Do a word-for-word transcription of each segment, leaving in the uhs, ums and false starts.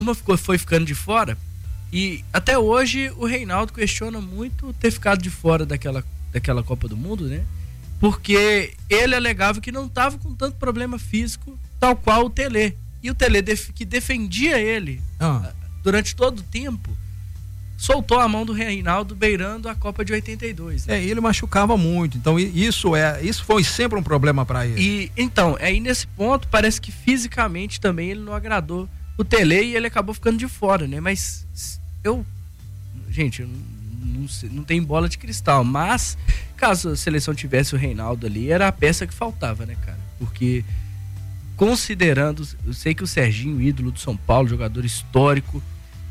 uma ficou, foi ficando de fora, e até hoje o Reinaldo questiona muito ter ficado de fora daquela, daquela Copa do Mundo, né? Porque ele alegava que não estava com tanto problema físico, tal qual o Tele. E o Tele, def, que defendia ele ah. durante todo o tempo, soltou a mão do Reinaldo beirando a Copa de oitenta e dois. Né? É, ele machucava muito, então isso, é, isso foi sempre um problema para ele. E, então, aí nesse ponto, parece que fisicamente também ele não agradou o Tele e ele acabou ficando de fora, né? Mas eu, gente, eu não, sei, não tem bola de cristal, mas caso a seleção tivesse o Reinaldo ali, era a peça que faltava, né, cara? Porque considerando, eu sei que o Serginho, ídolo do São Paulo, jogador histórico,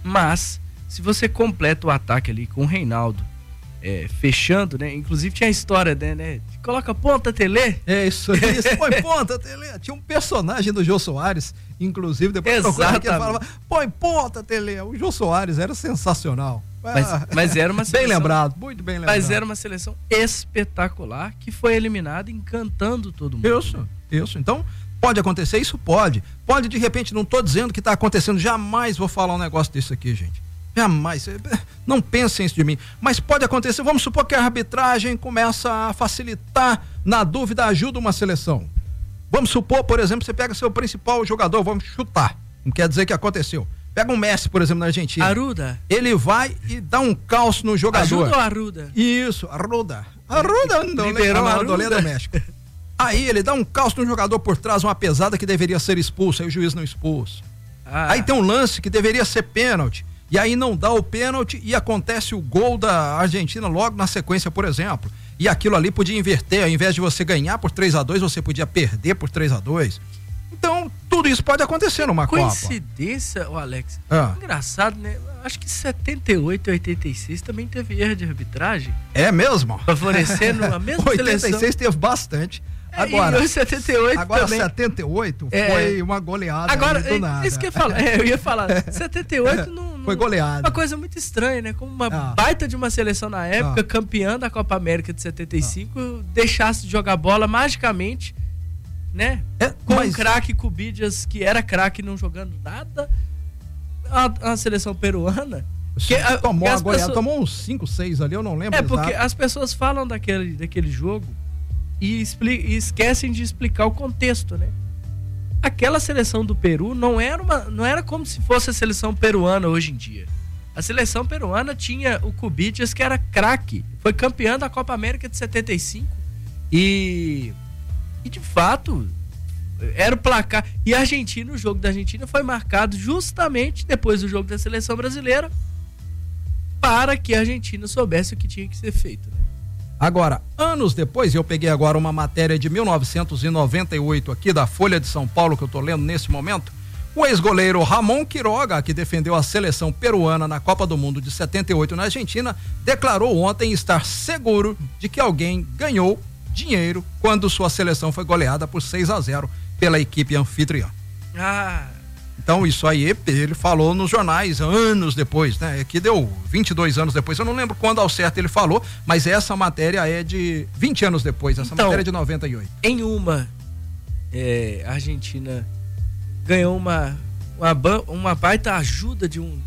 mas se você completa o ataque ali com o Reinaldo é, fechando, né? Inclusive tinha a história, né? né? Coloca ponta, Tele. É isso, isso. Põe ponta, Tele. Tinha um personagem do Jô Soares, inclusive, depois procurava que ele falava, põe ponta, Tele. O Jô Soares era sensacional. Mas, mas era uma seleção... Bem lembrado, muito bem lembrado. Mas era uma seleção espetacular que foi eliminada encantando todo mundo. Isso, né? isso. Então, pode acontecer? Isso pode. Pode, de repente, não estou dizendo que está acontecendo, jamais vou falar um negócio desse aqui, gente. Jamais, não pensem isso de mim, mas pode acontecer. Vamos supor que a arbitragem começa a facilitar, na dúvida ajuda uma seleção. Vamos supor, por exemplo, você pega seu principal jogador, vamos chutar, não quer dizer que aconteceu. Pega um Messi, por exemplo, na Argentina. Arruda. Ele vai e dá um calço no jogador. Ajuda ou Arruda? Isso, Arruda. Arruda, não liberou a Arruda do México. Aí ele dá um calço no jogador por trás, uma pesada que deveria ser expulso, aí o juiz não expulsa. Ah. Aí tem um lance que deveria ser pênalti. E aí não dá o pênalti e acontece o gol da Argentina logo na sequência, por exemplo. E aquilo ali podia inverter, ao invés de você ganhar por três a dois, você podia perder por três a dois. Então, tudo isso pode acontecer numa Copa. Coincidência, ô Alex. Ah. Engraçado, né? Acho que setenta e oito e oitenta e seis também teve erro de arbitragem. É mesmo? Favorecendo a mesma oitenta e seis seleção. Teve bastante. É, agora, e setenta e oito agora também. setenta e oito é, foi uma goleada. Agora, do nada. Isso que eu ia falar. É, eu ia falar. setenta e oito não, não, foi goleada. Uma coisa muito estranha, né? Como uma ah. baita de uma seleção na época, ah. campeã da Copa América de setenta e cinco, ah. deixasse de jogar bola magicamente, né? É, com mas... um craque Cubidias, que era craque não jogando nada. A, a seleção peruana. Que, a, tomou a goleada, pessoas... tomou uns cinco, seis ali, eu não lembro. É, porque exato. as pessoas falam daquele, daquele jogo e, expli- e esquecem de explicar o contexto, né? Aquela seleção do Peru não era, uma, não era como se fosse a seleção peruana hoje em dia. A seleção peruana tinha o Cubidias, que era craque, foi campeão da Copa América de setenta e cinco e, e de fato era o placar. E a Argentina, o jogo da Argentina foi marcado justamente depois do jogo da seleção brasileira, para que a Argentina soubesse o que tinha que ser feito, né? Agora, anos depois, eu peguei agora uma matéria de mil novecentos e noventa e oito aqui da Folha de São Paulo, que eu tô lendo nesse momento. O ex-goleiro Ramon Quiroga, que defendeu a seleção peruana na Copa do Mundo de setenta e oito na Argentina, declarou ontem estar seguro de que alguém ganhou dinheiro quando sua seleção foi goleada por seis a zero pela equipe anfitriã. Ah... Então isso aí ele falou nos jornais anos depois, né? Que deu vinte e dois anos depois, eu não lembro quando ao certo ele falou, mas essa matéria é de vinte anos depois, essa então, matéria é de noventa e oito. Em uma, é, a Argentina ganhou uma, uma, uma baita ajuda de um,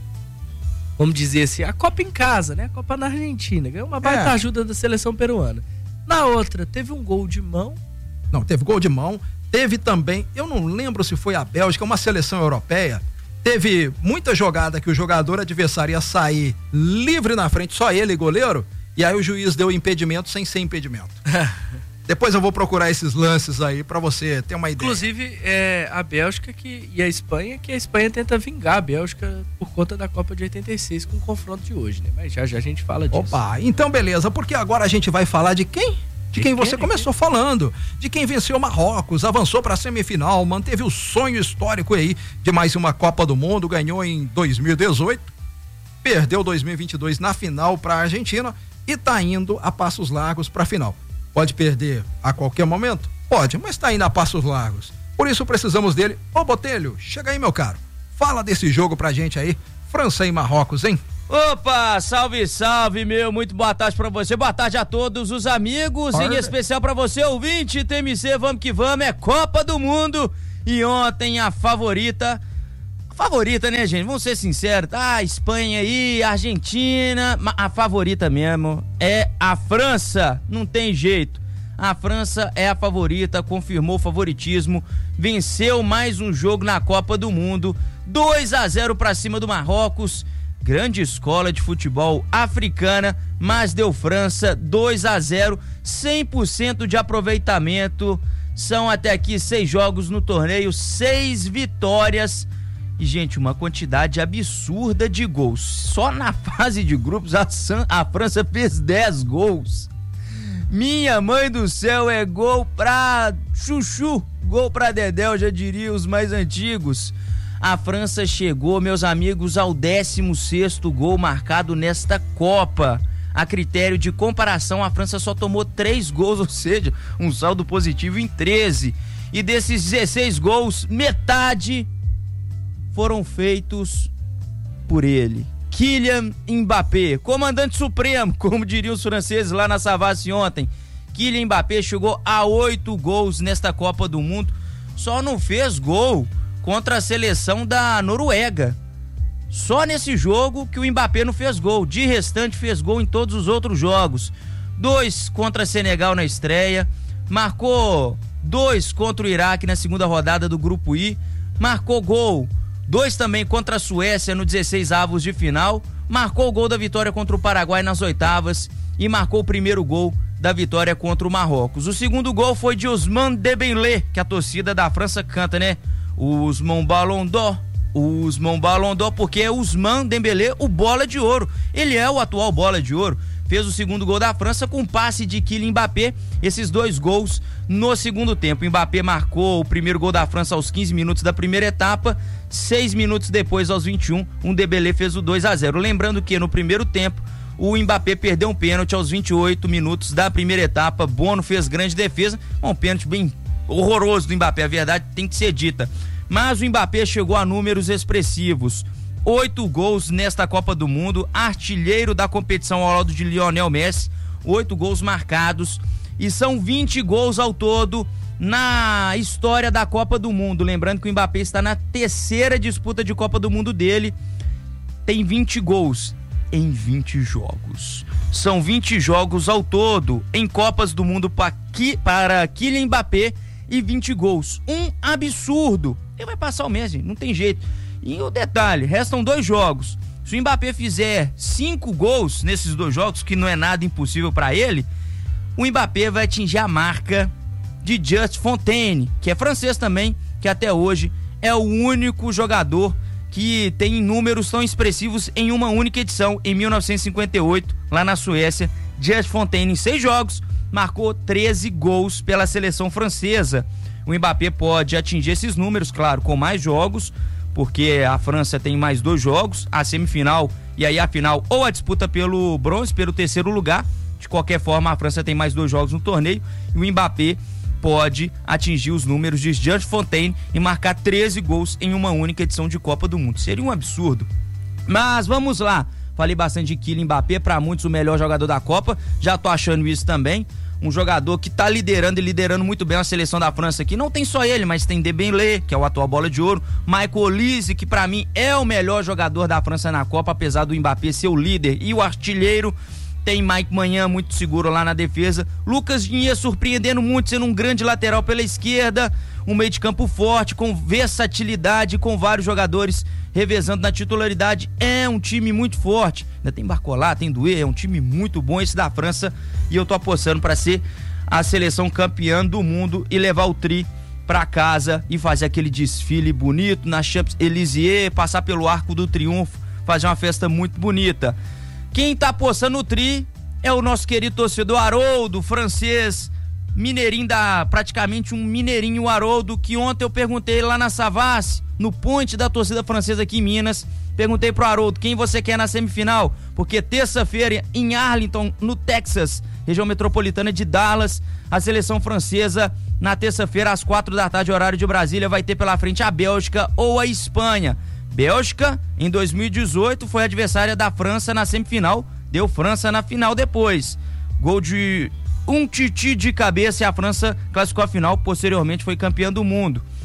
vamos dizer assim, a Copa em casa, né? A Copa na Argentina, ganhou uma baita é. ajuda da seleção peruana. Na outra, teve um gol de mão. Não, teve gol de mão. Teve também, eu não lembro se foi a Bélgica, uma seleção europeia, teve muita jogada que o jogador adversário ia sair livre na frente, só ele, goleiro, e aí o juiz deu impedimento sem ser impedimento. Depois eu vou procurar esses lances aí pra você ter uma ideia. Inclusive, é, a Bélgica que, e a Espanha, que a Espanha tenta vingar a Bélgica por conta da Copa de oitenta e seis com o confronto de hoje, né? Mas já já a gente fala disso. Opa, então beleza, porque agora a gente vai falar de quem? De quem você começou falando, de quem venceu Marrocos, avançou para a semifinal, manteve o sonho histórico aí de mais uma Copa do Mundo, ganhou em dois mil e dezoito, perdeu dois mil e vinte e dois na final para a Argentina e tá indo a passos largos para a final. Pode perder a qualquer momento? Pode, mas tá indo a passos largos. Por isso precisamos dele. Ô Botelho, chega aí, meu caro. Fala desse jogo pra gente aí, França e Marrocos, hein? Opa, salve, salve, meu, muito boa tarde pra você, boa tarde a todos os amigos, Order. Em especial pra você, ouvinte, T M C, vamos que vamos, é Copa do Mundo, e ontem a favorita, favorita, né, gente? Vamos ser sinceros, tá? A Espanha aí, a Argentina, a favorita mesmo é a França, não tem jeito. A França é a favorita, confirmou o favoritismo, venceu mais um jogo na Copa do Mundo, dois a zero pra cima do Marrocos, grande escola de futebol africana, mas deu França dois a zero, cem por cento de aproveitamento, são até aqui seis jogos no torneio, seis vitórias e, gente, uma quantidade absurda de gols. Só na fase de grupos a, San, a França fez dez gols. Minha mãe do céu, é gol pra chuchu, gol pra dedéu, já diria os mais antigos. A França chegou, meus amigos, ao décimo sexto gol marcado nesta Copa. A critério de comparação, a França só tomou três gols, ou seja, um saldo positivo em treze. E desses dezesseis gols, metade foram feitos por ele. Kylian Mbappé, comandante supremo, como diriam os franceses lá na Savassi ontem. Kylian Mbappé chegou a oito gols nesta Copa do Mundo, só não fez gol contra a seleção da Noruega. Só nesse jogo que o Mbappé não fez gol, de restante fez gol em todos os outros jogos. Dois contra Senegal na estreia, marcou dois contra o Iraque na segunda rodada do Grupo I, marcou gol dois também contra a Suécia no dezesseis avos de final, marcou o gol da vitória contra o Paraguai nas oitavas e marcou o primeiro gol da vitória contra o Marrocos. O segundo gol foi de Ousmane Dembélé, que a torcida da França canta, né? Ousmane Ballon d'Or, Ousmane Ballon d'Or, porque é Ousmane Dembélé o bola de ouro. Ele é o atual bola de ouro. Fez o segundo gol da França com passe de Kylian Mbappé, esses dois gols no segundo tempo. Mbappé marcou o primeiro gol da França aos quinze minutos da primeira etapa, seis minutos depois, aos vinte e um, um Dembélé fez o dois a zero. Lembrando que no primeiro tempo, o Mbappé perdeu um pênalti aos vinte e oito minutos da primeira etapa, Bono fez grande defesa, um pênalti bem horroroso do Mbappé, a verdade tem que ser dita. Mas o Mbappé chegou a números expressivos. Oito gols nesta Copa do Mundo, artilheiro da competição ao lado de Lionel Messi, oito gols marcados e são vinte gols ao todo na história da Copa do Mundo. Lembrando que o Mbappé está na terceira disputa de Copa do Mundo dele, tem vinte gols em vinte jogos. São vinte jogos ao todo em Copas do Mundo para Kylian Mbappé e vinte gols. Um absurdo. Ele vai passar o Messi, não tem jeito. E o detalhe, restam dois jogos. Se o Mbappé fizer cinco gols nesses dois jogos, que não é nada impossível para ele, o Mbappé vai atingir a marca de Just Fontaine, que é francês também, que até hoje é o único jogador que tem números tão expressivos em uma única edição, em mil novecentos e cinquenta e oito, lá na Suécia. Just Fontaine, em seis jogos, marcou treze gols pela seleção francesa. O Mbappé pode atingir esses números, claro, com mais jogos, porque a França tem mais dois jogos, a semifinal e aí a final, ou a disputa pelo bronze, pelo terceiro lugar. De qualquer forma, a França tem mais dois jogos no torneio e o Mbappé pode atingir os números de Just Fontaine e marcar treze gols em uma única edição de Copa do Mundo. Seria um absurdo. Mas vamos lá. Falei bastante de Kylian Mbappé, para muitos o melhor jogador da Copa, já tô achando isso também. Um jogador que tá liderando e liderando muito bem a seleção da França aqui. Não tem só ele, mas tem Dembélé, que é o atual bola de ouro, Michael Olise, que pra mim é o melhor jogador da França na Copa, apesar do Mbappé ser o líder e o artilheiro. Tem Mike Maignan muito seguro lá na defesa, Lucas Digne surpreendendo muito, sendo um grande lateral pela esquerda, um meio de campo forte, com versatilidade, com vários jogadores revezando na titularidade. É um time muito forte, ainda tem Barcola, tem Doué, é um time muito bom esse da França, e eu tô apostando para ser a seleção campeã do mundo e levar o tri pra casa e fazer aquele desfile bonito na Champs-Élysées, passar pelo Arco do Triunfo, fazer uma festa muito bonita. Quem tá apostando no tri é o nosso querido torcedor Haroldo, francês, mineirinho da, praticamente um mineirinho Haroldo, que ontem eu perguntei lá na Savassi, no ponte da torcida francesa aqui em Minas, perguntei pro Haroldo quem você quer na semifinal, porque terça-feira em Arlington, no Texas, região metropolitana de Dallas, a seleção francesa, na terça-feira às quatro da tarde, horário de Brasília, vai ter pela frente a Bélgica ou a Espanha. Bélgica, em dois mil e dezoito, foi adversária da França na semifinal, deu França na final depois. Gol de um titi de cabeça e a França classificou a final, posteriormente foi campeã do mundo.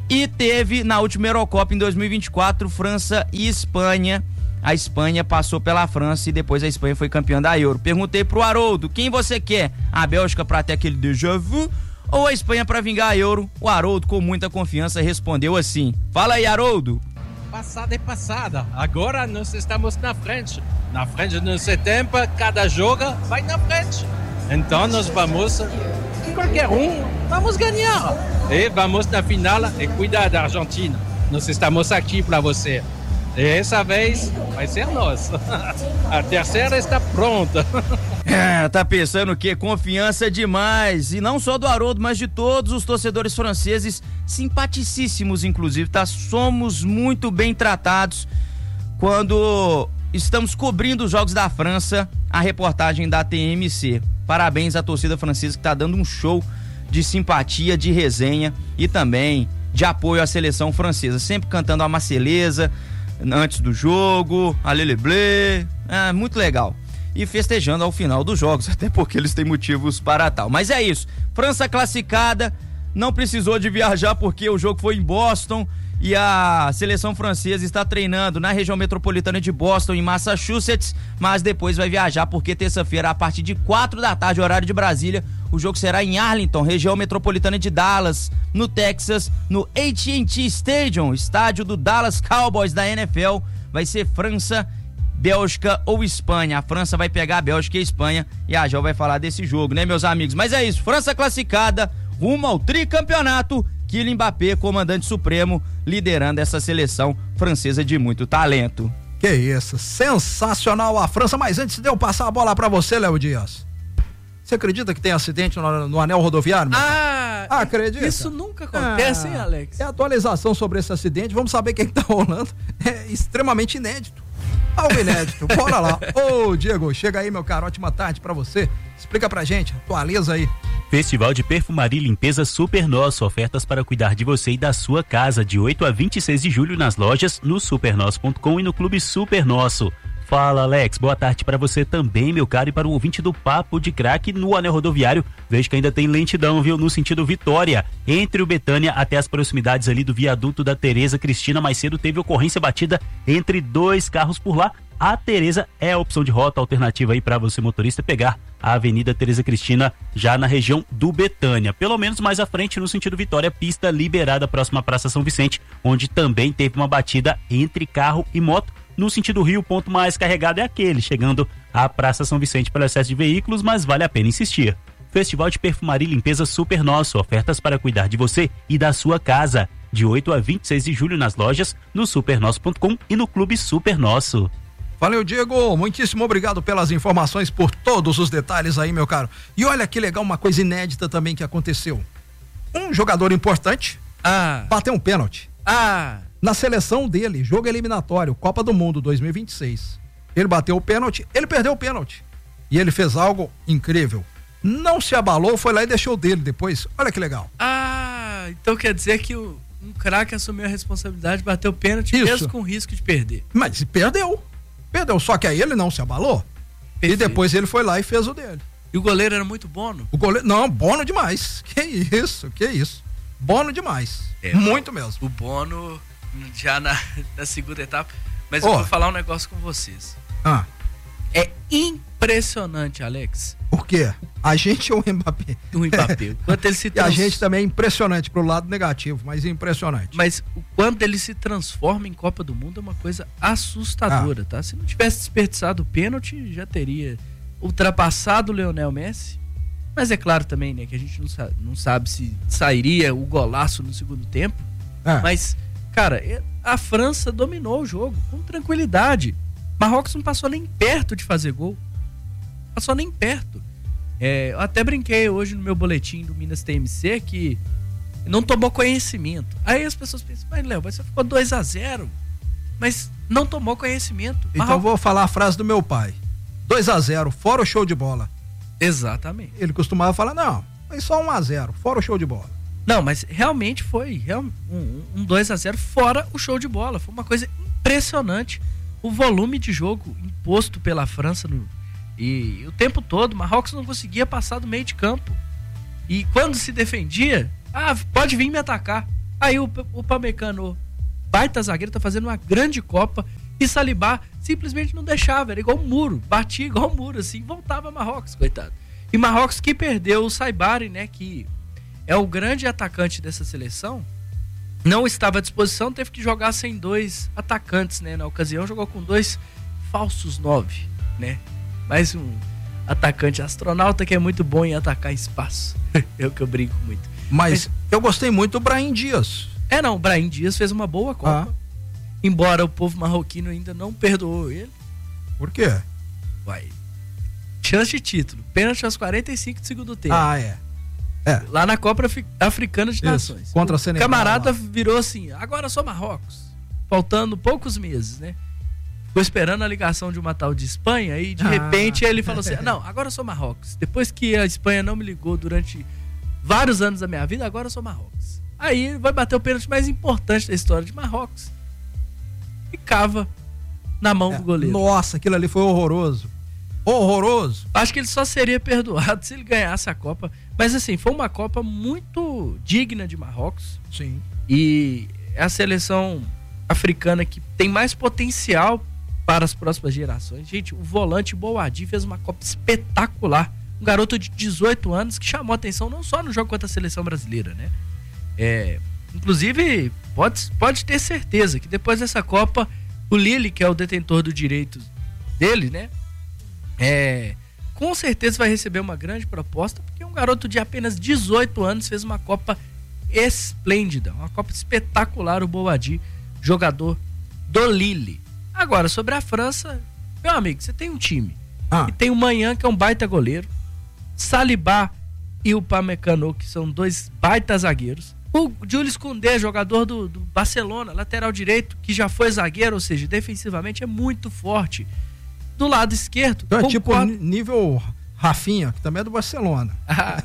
E teve na última Eurocopa em dois mil e vinte e quatro, França e Espanha. A Espanha passou pela França e depois a Espanha foi campeã da Euro. Perguntei pro Haroldo, quem você quer? A Bélgica pra ter aquele déjà vu ou a Espanha pra vingar a Euro? O Haroldo, com muita confiança, respondeu assim. Fala aí, Haroldo. Passada é passada. Agora nós estamos na frente. Na frente no setembro, cada jogo vai na frente. Então nós vamos, qualquer um, vamos ganhar. E vamos na final e cuidar da Argentina. Nós estamos aqui para você. E essa vez vai ser nós. A terceira está pronta. É, tá pensando o quê? Confiança demais. E não só do Haroldo, mas de todos os torcedores franceses, simpaticíssimos inclusive, tá? Somos muito bem tratados quando estamos cobrindo os jogos da França, a reportagem da T M C. Parabéns à torcida francesa que tá dando um show de simpatia, de resenha e também de apoio à seleção francesa, sempre cantando a Marselhesa antes do jogo, a Leleblé, é muito legal. E festejando ao final dos jogos, até porque eles têm motivos para tal. Mas é isso, França classificada, não precisou de viajar porque o jogo foi em Boston e a seleção francesa está treinando na região metropolitana de Boston, em Massachusetts, mas depois vai viajar porque terça-feira, a partir de quatro da tarde, horário de Brasília, o jogo será em Arlington, região metropolitana de Dallas, no Texas, no A T and T Stadium, estádio do Dallas Cowboys da N F L. Vai ser França, Bélgica ou Espanha. A França vai pegar a Bélgica e a Espanha e a Jal vai falar desse jogo, né, meus amigos? Mas é isso, França classificada, rumo ao tricampeonato. Kylian Mbappé, comandante supremo, liderando essa seleção francesa de muito talento. Que isso, sensacional a França. Mas antes de eu passar a bola pra você, Léo Dias, você acredita que tem acidente no, no anel rodoviário? Ah, ah, acredita? Isso nunca acontece, ah, hein, Alex? É atualização sobre esse acidente, vamos saber o que, que tá rolando. É extremamente inédito. Algo inédito, bora lá. Ô, Diego, chega aí, meu caro, ótima tarde pra você. Explica pra gente, atualiza aí. Festival de Perfumaria e Limpeza Super Nosso, ofertas para cuidar de você e da sua casa, de oito a vinte e seis de julho nas lojas, no super nosso ponto com e no Clube Super Nosso. Fala, Alex, boa tarde para você também, meu caro, e para o ouvinte do Papo de Craque no anel rodoviário. Vejo que ainda tem lentidão, viu, no sentido Vitória, entre o Betânia até as proximidades ali do viaduto da Tereza Cristina. Mais cedo teve ocorrência batida entre dois carros por lá. A Tereza é a opção de rota alternativa aí para você, motorista, pegar a Avenida Tereza Cristina já na região do Betânia. Pelo menos mais à frente, no sentido Vitória, pista liberada próxima à Praça São Vicente, onde também teve uma batida entre carro e moto. No sentido Rio, o ponto mais carregado é aquele, chegando à Praça São Vicente pelo excesso de veículos, mas vale a pena insistir. Festival de Perfumaria e Limpeza Super Nosso, ofertas para cuidar de você e da sua casa, de oito a vinte e seis de julho nas lojas, no super nosso ponto com e no Clube Super Nosso. Valeu, Diego, muitíssimo obrigado pelas informações, por todos os detalhes aí, meu caro. E olha que legal, uma coisa inédita também que aconteceu. Um jogador importante ah. bateu um pênalti. Ah. Na seleção dele, jogo eliminatório, Copa do Mundo dois mil e vinte e seis. Ele bateu o pênalti, ele perdeu o pênalti. E ele fez algo incrível. Não se abalou, foi lá e deixou dele depois. Olha que legal. Ah, então quer dizer que o, um craque assumiu a responsabilidade, bateu o pênalti, Isso. mesmo com risco de perder. Mas perdeu. Perdeu, só que aí ele não se abalou. Perfeito. E depois ele foi lá e fez o dele. E o goleiro era muito Bono? O goleiro, não, Bono demais. Que isso, que isso. Bono demais. É, muito mesmo. O Bono já na, na segunda etapa. Mas oh. eu vou falar um negócio com vocês. Ah. É impressionante, Alex. Por quê? A gente ou o Mbappé? O Mbappé. Quanto ele se trans... E a gente também é impressionante pro lado negativo, mas é impressionante. Mas o quanto ele se transforma em Copa do Mundo é uma coisa assustadora, ah. tá? Se não tivesse desperdiçado o pênalti, já teria ultrapassado o Lionel Messi. Mas é claro também, né, que a gente não sabe, não sabe se sairia o golaço no segundo tempo. Ah. Mas, cara, a França dominou o jogo com tranquilidade. Marrocos não passou nem perto de fazer gol. Passou nem perto. É, eu até brinquei hoje no meu boletim do Minas T M C que não tomou conhecimento. Aí as pessoas pensam, mas Léo, você ficou dois a zero. Mas não tomou conhecimento. Então Marrocos... vou falar a frase do meu pai. dois a zero, fora o show de bola. Exatamente. Ele costumava falar, não, foi só um a zero, fora o show de bola. Não, mas realmente foi um, um dois a zero fora o show de bola. Foi uma coisa impressionante. O volume de jogo imposto pela França no, e, e o tempo todo, Marrocos não conseguia passar do meio de campo. E quando se defendia, ah, pode vir me atacar. Aí o, o Upamecano, baita zagueiro, tá fazendo uma grande Copa, e Saliba simplesmente não deixava, era igual um muro, batia igual um muro, assim, voltava Marrocos, coitado. E Marrocos que perdeu o Saibari, né, que é o grande atacante dessa seleção, não estava à disposição, teve que jogar sem dois atacantes, né, na ocasião jogou com dois falsos nove, né, mais um atacante astronauta que é muito bom em atacar espaço, eu que eu brinco muito. Mas, Mas eu gostei muito do Brahim Dias. É, não, o Brahim Dias fez uma boa Copa, ah. embora o povo marroquino ainda não perdoou ele. Por quê? Vai. Chance de título, pênalti aos quarenta e cinco do segundo tempo. Ah, é. É. Lá na Copa Africana de Isso, Nações. Contra a o Senegal. camarada lá. virou assim, agora sou Marrocos. Faltando poucos meses, né? Ficou esperando a ligação de uma tal de Espanha e de ah. repente ele falou assim, não, agora eu sou Marrocos. Depois que a Espanha não me ligou durante vários anos da minha vida, agora eu sou Marrocos. Aí vai bater o pênalti mais importante da história de Marrocos. E cava na mão É. do goleiro. Nossa, aquilo ali foi horroroso. Horroroso. Acho que ele só seria perdoado se ele ganhasse a Copa. Mas assim, foi uma Copa muito digna de Marrocos. Sim. E é a seleção africana que tem mais potencial para as próximas gerações. Gente, o volante Boadi fez uma Copa espetacular. Um garoto de dezoito anos que chamou a atenção não só no jogo contra a seleção brasileira, né? É, inclusive, pode, pode ter certeza que depois dessa Copa, o Lille, que é o detentor do direito dele, né? É, com certeza vai receber uma grande proposta, porque um garoto de apenas dezoito anos fez uma Copa esplêndida, uma Copa espetacular, o Boadi, jogador do Lille. Agora, sobre a França, meu amigo, você tem um time, Ah. e tem o Manhã, que é um baita goleiro, Saliba e o Upamecano, que são dois baita zagueiros, o Jules Koundé, jogador do, do Barcelona, lateral direito, que já foi zagueiro, ou seja, defensivamente é muito forte. Do lado esquerdo, Então é tipo concordo- ni- nível Rafinha, que também é do Barcelona. Ah.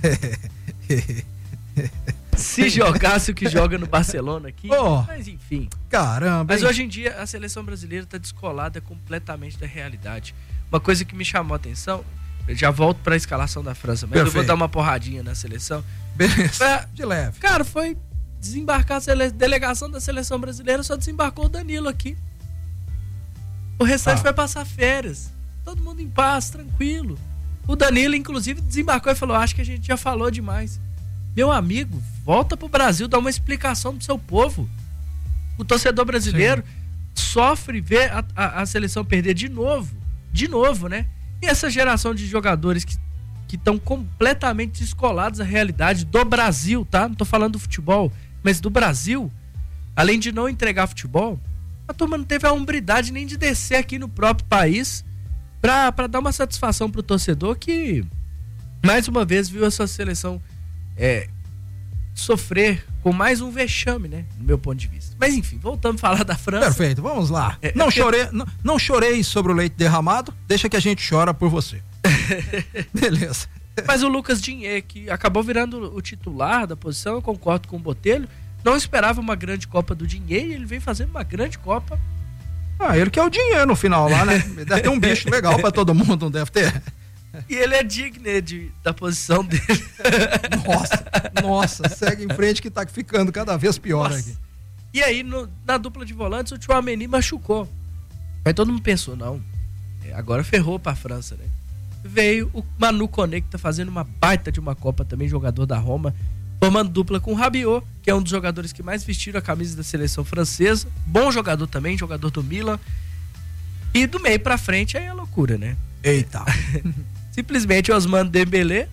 Se jogasse o que joga no Barcelona aqui, Oh. mas enfim. Caramba. Mas hein? hoje em dia a seleção brasileira está descolada completamente da realidade. Uma coisa que me chamou a atenção, eu já volto para a escalação da França, mas eu vou Perfeito. dar uma porradinha na seleção. Beleza. É, De leve. Cara, foi desembarcar a sele- delegação da seleção brasileira, só desembarcou o Danilo aqui. O restante Ah. vai passar férias. Todo mundo em paz, tranquilo. O Danilo, inclusive, desembarcou e falou: acho que a gente já falou demais. Meu amigo, volta pro Brasil, dá uma explicação pro seu povo. O torcedor brasileiro sofre ver a, a, a seleção perder de novo. De novo, né? E essa geração de jogadores que que estão completamente descolados da realidade do Brasil, tá? Não tô falando do futebol, mas do Brasil. Além de não entregar futebol, a turma não teve a hombridade nem de descer aqui no próprio país pra, pra dar uma satisfação pro torcedor que, mais uma vez, viu essa seleção é, sofrer com mais um vexame, né? Do meu ponto de vista. Mas enfim, voltando a falar da França. Perfeito, vamos lá. É, não, é- chorei, não, não chorei sobre o leite derramado, deixa que a gente chora por você. Beleza. Mas o Lucas Digne, que acabou virando o titular da posição, eu concordo com o Botelho, não esperava uma grande Copa do Digne e ele vem fazendo uma grande Copa. Ah, ele quer o dinheiro no final lá, né? Deve ter um bicho legal pra todo mundo, não deve ter? E ele é digno de, da posição dele. Nossa, nossa, segue em frente que tá ficando cada vez pior Nossa. aqui. E aí, no- na dupla de volantes, o Tchouaméni machucou. Aí todo mundo pensou, não, é, agora ferrou pra França, né? Veio o Manu Koné, que tá fazendo uma baita de uma Copa também, jogador da Roma, formando dupla com o Rabiot, que é um dos jogadores que mais vestiram a camisa da seleção francesa. Bom jogador também, jogador do Milan. E do meio pra frente aí é loucura, né? Eita. Simplesmente Ousmane Dembélé,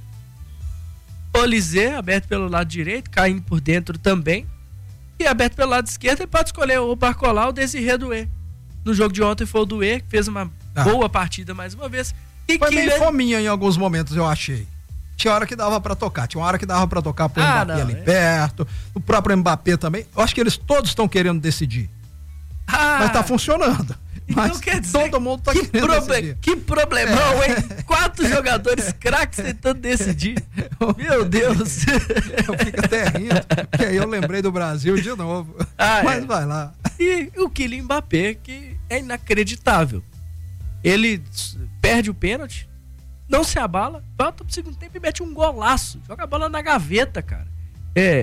Olysée, aberto pelo lado direito, caindo por dentro também. E aberto pelo lado esquerdo, ele pode escolher o Barcola ou o Desiré Doué. No jogo de ontem foi o Doué, que fez uma Ah. boa partida mais uma vez. E Foi Kylian- meio fominha em alguns momentos, eu achei. Tinha hora que dava pra tocar, tinha uma hora que dava pra tocar pro Ah, Mbappé não, ali é. perto, o próprio Mbappé também. Eu acho que eles todos estão querendo decidir, Ah, mas tá funcionando. então Mas quer dizer, todo mundo tá que, querendo proble- decidir. que problemão, hein? Quatro jogadores craques tentando decidir. Meu Deus. Eu fico até rindo, porque aí eu lembrei do Brasil de novo. Ah, mas é. vai lá. E o Kylian Mbappé, que é inacreditável. Ele s- perde o pênalti, não se abala, volta pro segundo tempo e mete um golaço. Joga a bola na gaveta, cara. É,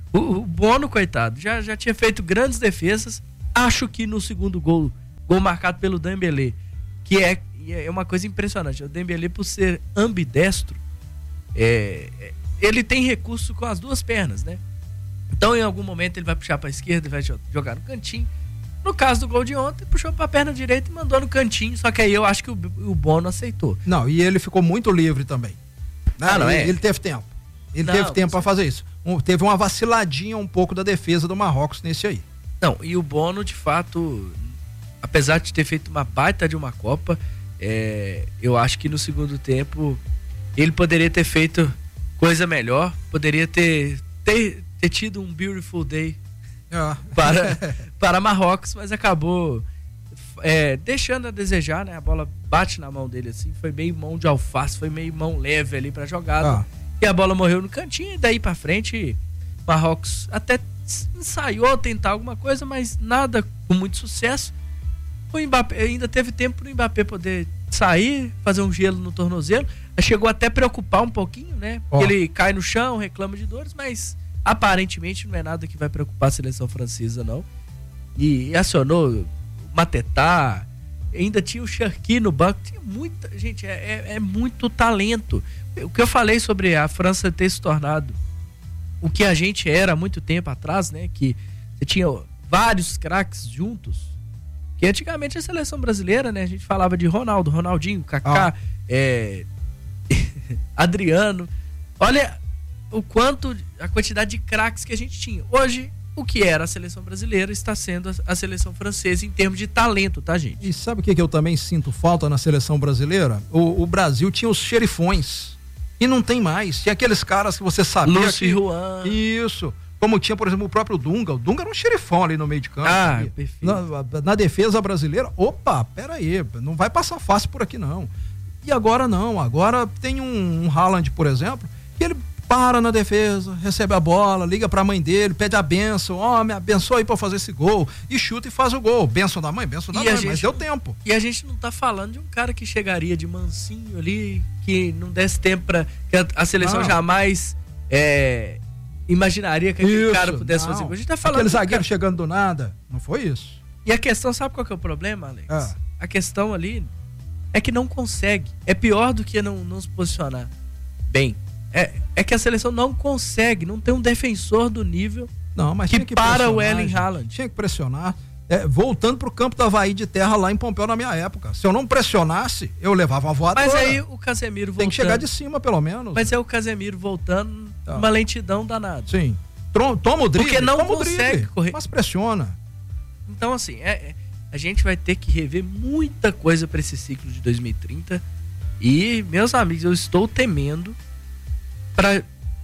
O, o Bono, coitado, já, já tinha feito grandes defesas. Acho que no segundo gol, gol marcado pelo Dembélé, que é, é uma coisa impressionante. O Dembélé, por ser ambidestro, é, ele tem recurso com as duas pernas, né? Então, em algum momento, ele vai puxar para a esquerda e vai jogar no cantinho. No caso do gol de ontem, puxou para a perna direita e mandou no cantinho. Só que aí eu acho que o, o Bono aceitou. Não, e ele ficou muito livre também. Ah, não ele, é? ele teve tempo. Ele Não, teve tempo sim. para fazer isso. Um, teve uma vaciladinha um pouco da defesa do Marrocos nesse aí. Não, e o Bono, de fato, apesar de ter feito uma baita de uma Copa, é, eu acho que no segundo tempo ele poderia ter feito coisa melhor, poderia ter, ter, ter tido um beautiful day Ah. para, para Marrocos, mas acabou é, deixando a desejar, né? A bola bate na mão dele assim, foi meio mão de alface, foi meio mão leve ali pra jogada. Ah. E a bola morreu no cantinho e daí pra frente Marrocos até ensaiou tentar alguma coisa, mas nada com muito sucesso. O Mbappé ainda teve tempo pro Mbappé poder sair, fazer um gelo no tornozelo. Chegou até a preocupar um pouquinho, né? Porque Oh. ele cai no chão, reclama de dores, mas aparentemente não é nada que vai preocupar a seleção francesa, não. E acionou o Matetá, ainda tinha o Cherki no banco, tinha muita, gente, é, é, é muito talento. O que eu falei sobre a França ter se tornado o que a gente era há muito tempo atrás, né? Que você tinha vários craques juntos. Que antigamente a seleção brasileira, né? A gente falava de Ronaldo, Ronaldinho, Kaká, Ah. é... Adriano. Olha o quanto, a quantidade de craques que a gente tinha. Hoje, o que era a seleção brasileira está sendo a, a seleção francesa em termos de talento, tá, gente? E sabe o que, que eu também sinto falta na seleção brasileira? O, o Brasil tinha os xerifões. E não tem mais. Tinha aqueles caras que você sabia Lúcio que... e Juan. Isso. Como tinha, por exemplo, o próprio Dunga. O Dunga era um xerifão ali no meio de campo. Ah, sabia? perfeito. Na, na defesa brasileira, opa, peraí, não vai passar fácil por aqui não. E agora não. Agora tem um, um Haaland, por exemplo, que ele para na defesa, recebe a bola, liga pra mãe dele, pede a bênção, ó, oh, me abençoa aí pra fazer esse gol, e chuta e faz o gol. Bênção da mãe, bênção da E a mãe, gente mas deu não- tempo. E a gente não tá falando de um cara que chegaria de mansinho ali, que não desse tempo pra... que a, a seleção Não. jamais é, imaginaria que aquele Isso, cara pudesse não. fazer gol. A gente tá falando... Aquele de um zagueiro cara- chegando do nada, não foi isso? E a questão, sabe qual que é o problema, Alex? Ah. A questão ali é que não consegue. É pior do que não, não se posicionar bem. É, é que a seleção não consegue, não tem um defensor do nível Não, mas que, tinha que para pressionar, o Erling gente. Haaland. Tinha que pressionar. É, voltando pro campo do Avaí de terra lá em Pompeu na minha época. Se eu não pressionasse, eu levava uma voadora. Mas aí o Casemiro voltando. Tem que chegar de cima, pelo menos. Mas é o Casemiro voltando Tá. uma lentidão danada. Sim. Trom- Toma o drible. Porque não toma o consegue drible, correr. Mas pressiona. Então, assim, é, é- a gente vai ter que rever muita coisa para esse ciclo de dois mil e trinta. E, meus amigos, eu estou temendo para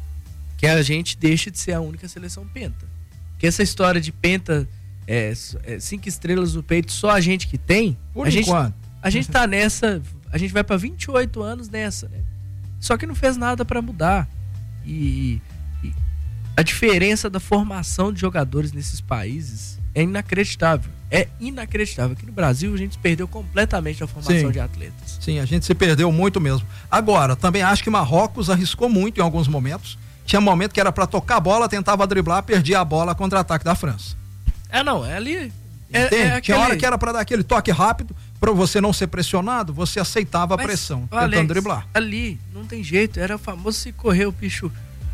que a gente deixe de ser a única seleção penta. Que essa história de penta, é, s- é, cinco estrelas no peito, só a gente que tem. Por a gente, enquanto. a gente tá nessa, a gente vai para vinte e oito anos nessa, né? Só que não fez nada para mudar. E, e a diferença da formação de jogadores nesses países é inacreditável. É inacreditável. Aqui no Brasil a gente perdeu completamente a formação Sim. de atletas. Sim, a gente se perdeu muito mesmo. Agora, também acho que Marrocos arriscou muito em alguns momentos. Tinha momento que era pra tocar a bola, tentava driblar, perdia a bola contra-ataque da França. É, não, é ali. É, Entende? é Tinha aquele- hora que era pra dar aquele toque rápido, pra você não ser pressionado, você aceitava a Mas, pressão, ô, tentando Alex, driblar. Ali, não tem jeito. Era o famoso se correr o bicho.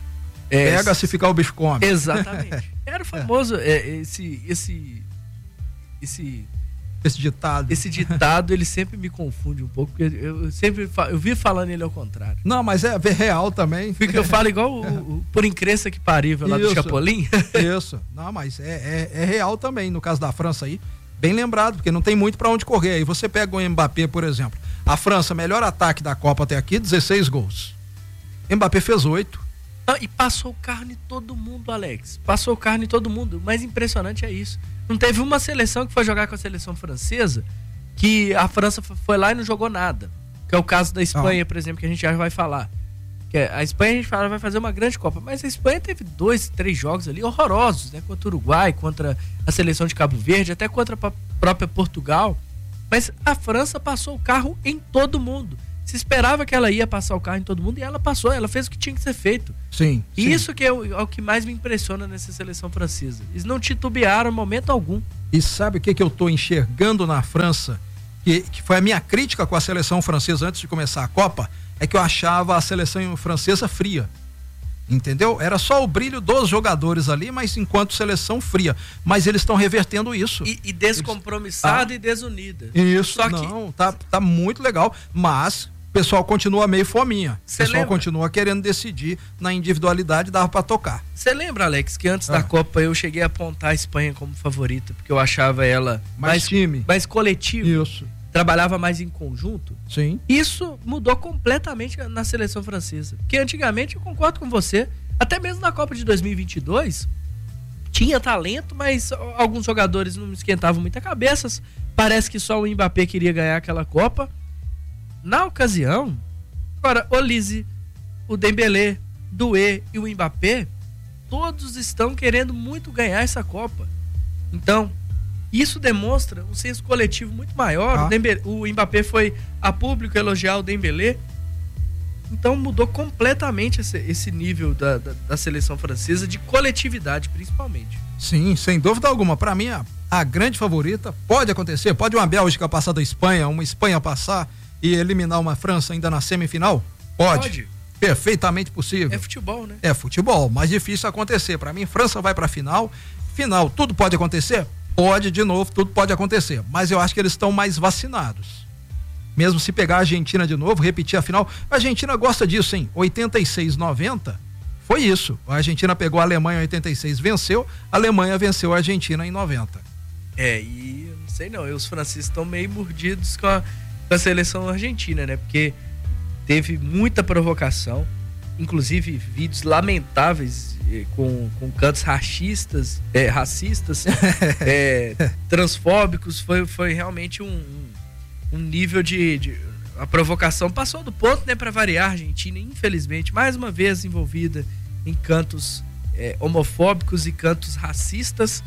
é, Pega, se ficar o bicho come. Exatamente. Era o famoso é, esse, esse, esse, Esse ditado. esse ditado, ele sempre me confunde um pouco, porque eu, eu sempre fa- eu vi falando ele ao contrário. Não, mas é real também. Porque eu falo igual o, o por incrença que parível lá do Isso. Chapolin. Isso. Não, mas é, é, é real também, no caso da França aí. Bem lembrado, porque não tem muito pra onde correr. Aí você pega o Mbappé, por exemplo. A França, melhor ataque da Copa até aqui, dezesseis gols. Mbappé fez oito. Não, e passou carne em todo mundo, Alex. Passou carne em todo mundo. O mais impressionante é isso. Não teve uma seleção que foi jogar com a seleção francesa que a França f- foi lá e não jogou nada. Que é o caso da Espanha, por exemplo, que a gente já vai falar. Que é- a Espanha a gente fala vai fazer uma grande Copa, mas a Espanha teve dois, três jogos ali horrorosos, né? Contra o Uruguai, contra a seleção de Cabo Verde, até contra a p- própria Portugal. Mas a França passou o carro em todo mundo. Se esperava que ela ia passar o carro em todo mundo e ela passou, ela fez o que tinha que ser feito. Sim. E sim. isso que é o, é o que mais me impressiona nessa seleção francesa. Eles não titubearam em momento algum. E sabe o que, que eu tô enxergando na França? Que, que foi a minha crítica com a seleção francesa antes de começar a Copa, é que eu achava a seleção francesa fria. Entendeu? Era só o brilho dos jogadores ali, mas enquanto seleção fria. Mas eles estão revertendo isso. E, e descompromissada ah, e desunida. Isso, Só não, que... tá, tá muito legal, mas o pessoal continua meio fominha. O pessoal lembra? continua querendo decidir na individualidade, dava pra tocar. Você lembra, Alex, que antes ah. da Copa eu cheguei a apontar a Espanha como favorita, porque eu achava ela mais, mais time, mais coletiva. Isso. Trabalhava mais em conjunto. Sim. Isso mudou completamente na seleção francesa. Porque antigamente, eu concordo com você, até mesmo na Copa de dois mil e vinte e dois, tinha talento, mas alguns jogadores não esquentavam muita cabeça. Parece que só o Mbappé queria ganhar aquela Copa. Na ocasião, agora, o Olise, o Dembélé, Doué e o Mbappé, todos estão querendo muito ganhar essa Copa. Então, isso demonstra um senso coletivo muito maior. Ah. O, Dembélé, o Mbappé foi a público elogiar o Dembélé. Então mudou completamente esse, esse nível da, da, da seleção francesa, de coletividade principalmente. Sim, sem dúvida alguma. Para mim, a, a grande favorita pode acontecer. Pode uma Bélgica passar da Espanha, uma Espanha passar e eliminar uma França ainda na semifinal? Pode. Pode. Perfeitamente possível. É futebol, né? É futebol, mas difícil acontecer. Para mim, França vai para a final. Final, tudo pode acontecer? Pode, de novo, tudo pode acontecer. Mas eu acho que eles estão mais vacinados. Mesmo se pegar a Argentina de novo, repetir a final, a Argentina gosta disso, hein? oitenta e seis, noventa, foi isso. A Argentina pegou a Alemanha em oitenta e seis, venceu, a Alemanha venceu a Argentina em noventa. É, e eu não sei não, os franceses estão meio mordidos com a, com a seleção argentina, né? Porque teve muita provocação, inclusive vídeos lamentáveis eh, com, com cantos racistas, eh, racistas eh, transfóbicos, foi, foi realmente um, um um nível de, de a provocação passou do ponto, né, para variar. A Argentina, infelizmente, mais uma vez envolvida em cantos é, homofóbicos e cantos racistas,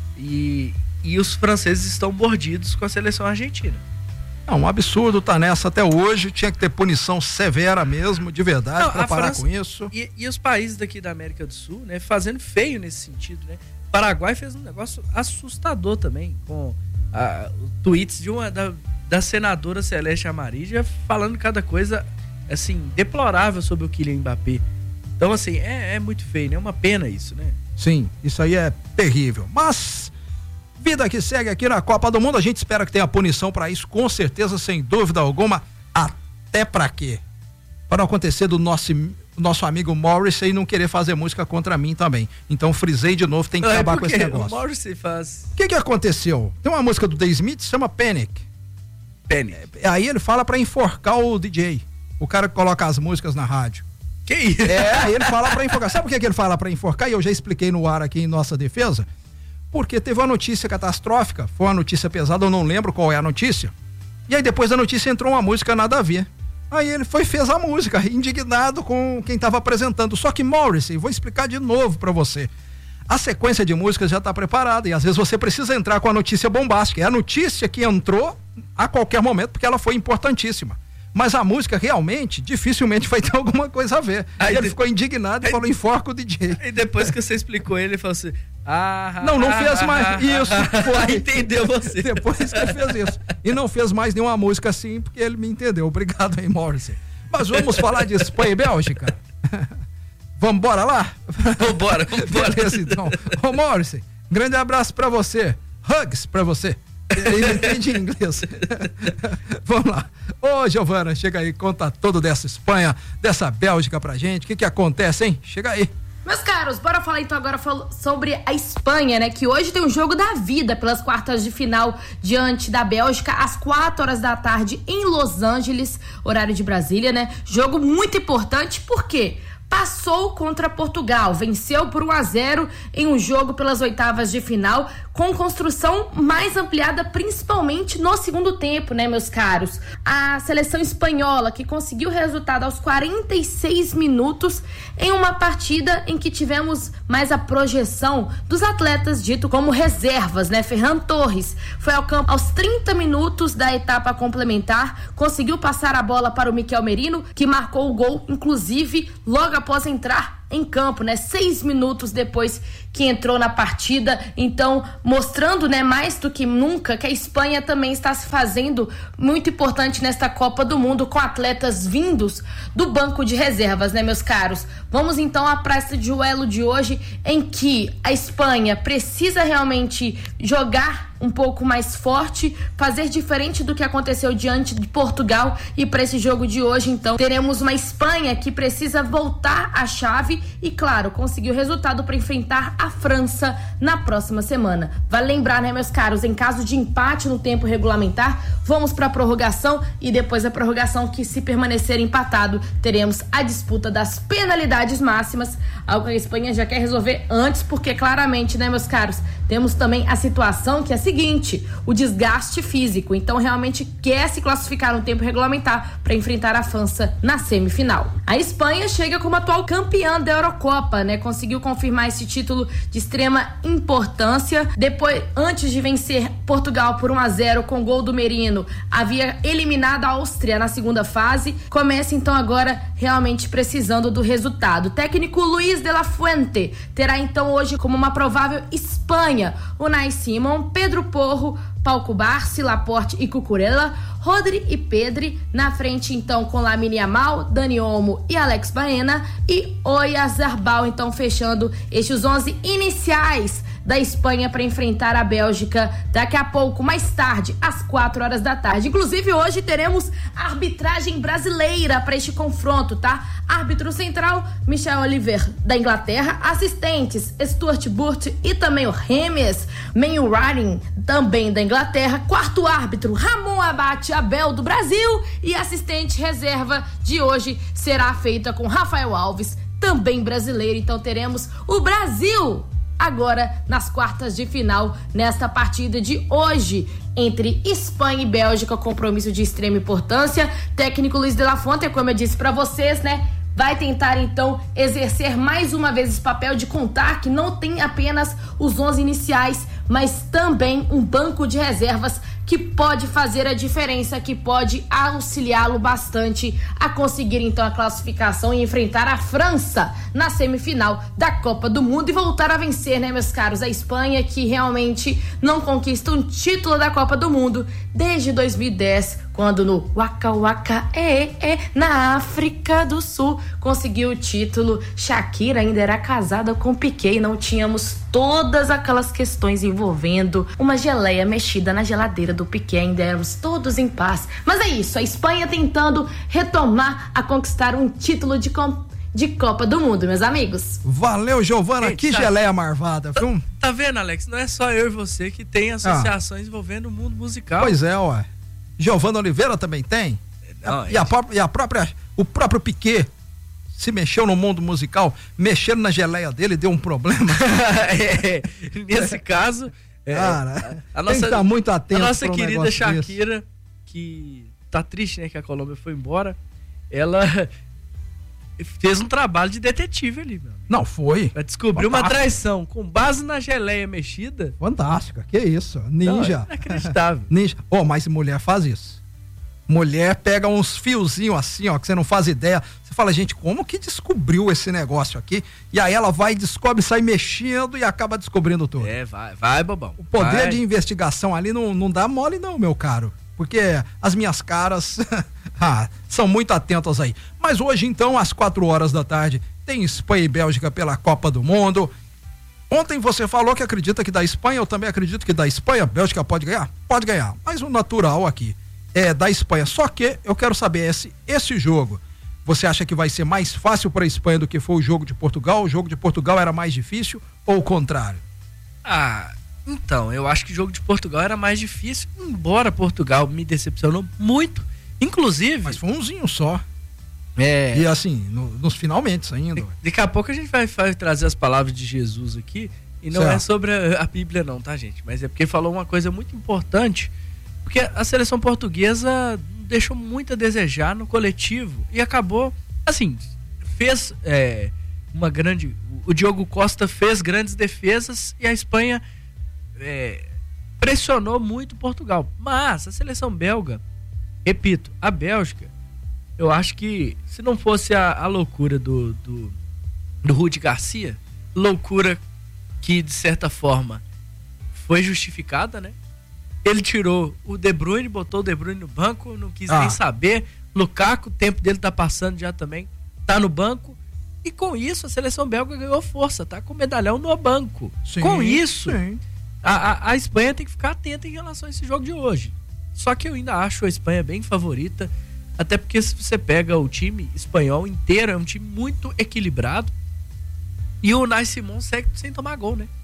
e, e os franceses estão mordidos com a seleção argentina. É um absurdo tá nessa até hoje, tinha que ter punição severa mesmo, de verdade, para parar França, com isso. E, e os países daqui da América do Sul, né, fazendo feio nesse sentido, né? O Paraguai fez um negócio assustador também, com a, tweets de uma da, da senadora Celeste Amarilla falando cada coisa, assim, deplorável sobre o Kylian Mbappé. Então, assim, é, é muito feio, né? É uma pena isso, né? Sim, isso aí é terrível. Mas, vida que segue aqui na Copa do Mundo, a gente espera que tenha punição para isso, com certeza, sem dúvida alguma. Até para quê? Para não acontecer do nosso, nosso amigo Morrissey e não querer fazer música contra mim também. Então, frisei de novo, tem que é, acabar com esse negócio. O Morrissey faz... O que que aconteceu? Tem uma música do The Smiths, chama Panic. Panic. É, aí ele fala para enforcar o D J, o cara que coloca as músicas na rádio. Que isso? É, aí ele fala pra enforcar. Sabe por que, que ele fala pra enforcar? E eu já expliquei no ar aqui em nossa defesa. Porque teve uma notícia catastrófica, foi uma notícia pesada, eu não lembro qual é a notícia. E aí depois da notícia entrou uma música nada a ver. Aí ele foi fez a música, indignado com quem tava apresentando. Só que Morrissey, vou explicar de novo pra você. A sequência de músicas já tá preparada e às vezes você precisa entrar com a notícia bombástica. É a notícia que entrou a qualquer momento porque ela foi importantíssima. Mas a música realmente, dificilmente vai ter alguma coisa a ver. Aí, aí ele de... ficou indignado e aí... falou, enforca o D J. E depois que você explicou ele, ele falou assim, ah, não, não fez mais isso. Foi. Entendeu você. Depois que ele fez isso. E não fez mais nenhuma música assim, porque ele me entendeu. Obrigado aí, Morrissey. Mas vamos falar de Espanha e Bélgica? Vamos embora lá? Vambora, vambora. Beleza, então. Ô, Morrissey, grande abraço pra você. Hugs pra você. Ele entende inglês. Vamos lá. Ô, Giovana, chega aí, conta tudo dessa Espanha, dessa Bélgica pra gente. O que que acontece, hein? Chega aí. Meus caros, bora falar então agora sobre a Espanha, né? Que hoje tem um jogo da vida pelas quartas de final diante da Bélgica, às quatro horas da tarde em Los Angeles, horário de Brasília, né? Jogo muito importante, por quê? passou contra Portugal, venceu por um a zero em um jogo pelas oitavas de final, com construção mais ampliada, principalmente no segundo tempo, né, meus caros? A seleção espanhola, que conseguiu o resultado aos quarenta e seis minutos, em uma partida em que tivemos mais a projeção dos atletas dito como reservas, né? Ferran Torres foi ao campo aos trinta minutos da etapa complementar, conseguiu passar a bola para o Miquel Merino, que marcou o gol, inclusive, logo após entrar em campo, né? Seis minutos depois que entrou na partida, então mostrando, né, mais do que nunca que a Espanha também está se fazendo muito importante nesta Copa do Mundo, com atletas vindos do banco de reservas, né, meus caros? Vamos então para esse duelo de hoje, em que a Espanha precisa realmente jogar um pouco mais forte, fazer diferente do que aconteceu diante de Portugal, e para esse jogo de hoje, então, teremos uma Espanha que precisa voltar a chave e, claro, conseguir o resultado para enfrentar a França na próxima semana. Vale lembrar, né, meus caros, em caso de empate no tempo regulamentar, vamos para a prorrogação, e depois da prorrogação, que se permanecer empatado, teremos a disputa das penalidades máximas, algo que a Espanha já quer resolver antes, porque claramente, né, meus caros, temos também a situação que é a seguinte: o desgaste físico. Então realmente quer se classificar no tempo regulamentar para enfrentar a França na semifinal. A Espanha chega como atual campeã da Eurocopa, né? Conseguiu confirmar esse título de extrema importância. Depois, antes de vencer Portugal por um a zero com gol do Merino, havia eliminado a Áustria na segunda fase. Começa então agora realmente precisando do resultado. O técnico Luis de la Fuente terá então hoje como uma provável Espanha Unai Simon, Pedro Porro, Pau Cubarsí, Laporte e Cucurella, Rodri e Pedri, na frente então com Lamine Yamal, Dani Olmo e Alex Baena, e Oyarzabal então fechando estes onze iniciais da Espanha para enfrentar a Bélgica daqui a pouco, mais tarde, às quatro horas da tarde. Inclusive hoje teremos arbitragem brasileira para este confronto, tá? Árbitro central, Michel Oliver, da Inglaterra. Assistentes, Stuart Burt e também o Remes Menurarin, também da Inglaterra. Quarto árbitro, Ramon Abate Abel, do Brasil. E assistente reserva de hoje será feita com Rafael Alves, também brasileiro. Então teremos o Brasil agora nas quartas de final, nesta partida de hoje entre Espanha e Bélgica, compromisso de extrema importância. Técnico Luis de la Fuente, como eu disse para vocês, né, vai tentar então exercer mais uma vez esse papel de contar que não tem apenas os onze iniciais, mas também um banco de reservas que pode fazer a diferença, que pode auxiliá-lo bastante a conseguir então a classificação e enfrentar a França na semifinal da Copa do Mundo e voltar a vencer, né, meus caros? A Espanha, que realmente não conquista um título da Copa do Mundo desde dois mil e dez, quando no Waka Waka é, é, na África do Sul conseguiu o título. Shakira ainda era casada com Piqué e não tínhamos todas aquelas questões envolvendo uma geleia mexida na geladeira do Piqué, ainda éramos todos em paz. Mas é isso, a Espanha tentando retomar a conquistar um título de, com, de Copa do Mundo, meus amigos. Valeu, Giovana, Ei, que tá, geleia marvada, viu? Tá, tá vendo, Alex? Não é só eu e você que tem associações ah. envolvendo o mundo musical. Pois é, ué. Giovana Oliveira também tem. Não, e, a, e a própria, o próprio Piqué se mexeu no mundo musical, mexendo na geleia dele, deu um problema. é, nesse caso, é, cara, a, a nossa, tem que estar muito atento. A nossa um querida Shakira, desse. Que tá triste, né, que a Colômbia foi embora, ela fez um trabalho de detetive ali, meu. Não, foi. Pra descobrir Fantástico. Uma traição com base na geleia mexida. Fantástica, que isso, ninja. Não, é inacreditável. Ninja. Oh, mas mulher faz isso. Mulher pega uns fiozinhos assim, ó, que você não faz ideia. Você fala, gente, como que descobriu esse negócio aqui? E aí ela vai, descobre, sai mexendo e acaba descobrindo tudo. É, vai, vai, bobão. O poder vai. de investigação ali não, não dá mole não, meu caro. Porque as minhas caras ah, são muito atentas aí. Mas hoje, então, às quatro horas da tarde, tem Espanha e Bélgica pela Copa do Mundo. Ontem você falou que acredita que da Espanha, eu também acredito que da Espanha, a Bélgica pode ganhar? Pode ganhar, mas o natural aqui é da Espanha. Só que eu quero saber, esse, esse jogo, você acha que vai ser mais fácil para a Espanha do que foi o jogo de Portugal? O jogo de Portugal era mais difícil ou o contrário? Ah, então, eu acho que o jogo de Portugal era mais difícil, embora Portugal me decepcionou muito, inclusive... Mas foi umzinho só. É. E assim, no, nos finalmente ainda. Daqui a pouco a gente vai, vai trazer as palavras de Jesus aqui. E não certo. É sobre a, a Bíblia não, tá, gente? Mas é porque falou uma coisa muito importante. Porque a seleção portuguesa deixou muito a desejar no coletivo. E acabou, assim, fez é, uma grande... O Diogo Costa fez grandes defesas e a Espanha é, pressionou muito Portugal. Mas a seleção belga, repito, a Bélgica, eu acho que se não fosse a, a loucura do, do, do Rudi Garcia, loucura que de certa forma foi justificada, né? Ele tirou o De Bruyne, botou o De Bruyne no banco, não quis ah. nem saber. Lukaku, o tempo dele tá passando já também, tá no banco. E com isso a seleção belga ganhou força, tá com o medalhão no banco. Sim, com isso, a, a, a Espanha tem que ficar atenta em relação a esse jogo de hoje. Só que eu ainda acho a Espanha bem favorita, até porque se você pega o time espanhol inteiro, é um time muito equilibrado. E o Unai Simon segue sem tomar gol, né?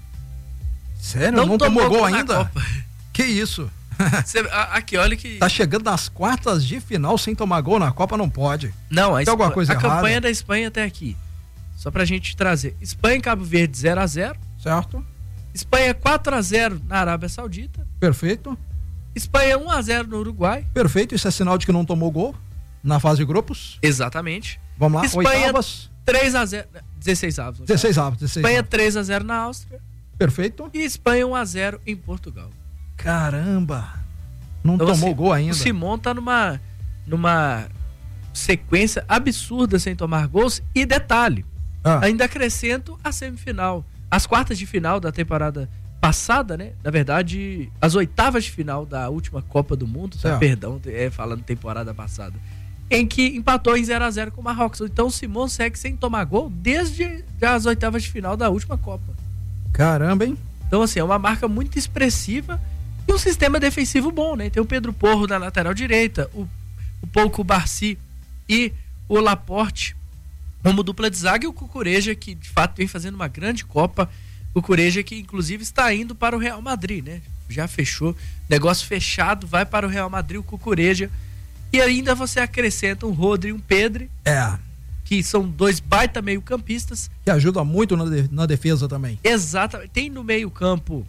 Sério? Não, não tomou, tomou gol ainda? Que isso? Cê, aqui, olha que... Tá chegando nas quartas de final sem tomar gol na Copa, não pode. Não, a, Tem alguma coisa a errada? campanha da Espanha até aqui. Só pra gente trazer. Espanha e Cabo Verde zero a zero. Certo. Espanha quatro a zero na Arábia Saudita. Perfeito. Espanha um a zero no Uruguai. Perfeito, isso é sinal de que não tomou gol na fase de grupos. Exatamente. Vamos lá, Espanha, oitavas. três a zero, dezesseis avos. dezesseis avos, dezesseis Espanha avos. três a zero na Áustria. Perfeito. E Espanha um a zero em Portugal. Caramba. Não então, tomou assim, gol ainda. O Simon tá numa, numa sequência absurda sem tomar gols. E detalhe, ah. ainda acrescento a semifinal. As quartas de final da temporada passada, né? Na verdade, as oitavas de final da última Copa do Mundo, é. perdão, é, falando temporada passada, em que empatou em zero a zero com o Marrocos. Então o Simon segue sem tomar gol desde as oitavas de final da última Copa. Caramba, hein? Então, assim, é uma marca muito expressiva e um sistema defensivo bom, né? Tem o Pedro Porro na lateral direita, o, o Pouco Barci e o Laporte como dupla de zaga, e o Cucureja, que de fato vem fazendo uma grande Copa. O Cucureja que inclusive está indo para o Real Madrid, né? Já fechou, negócio fechado, vai para o Real Madrid o Cucureja. E ainda você acrescenta um Rodri e um Pedri. É. Que são dois baita meio-campistas. Que ajudam muito na, de, na defesa também. Exatamente. Tem no meio-campo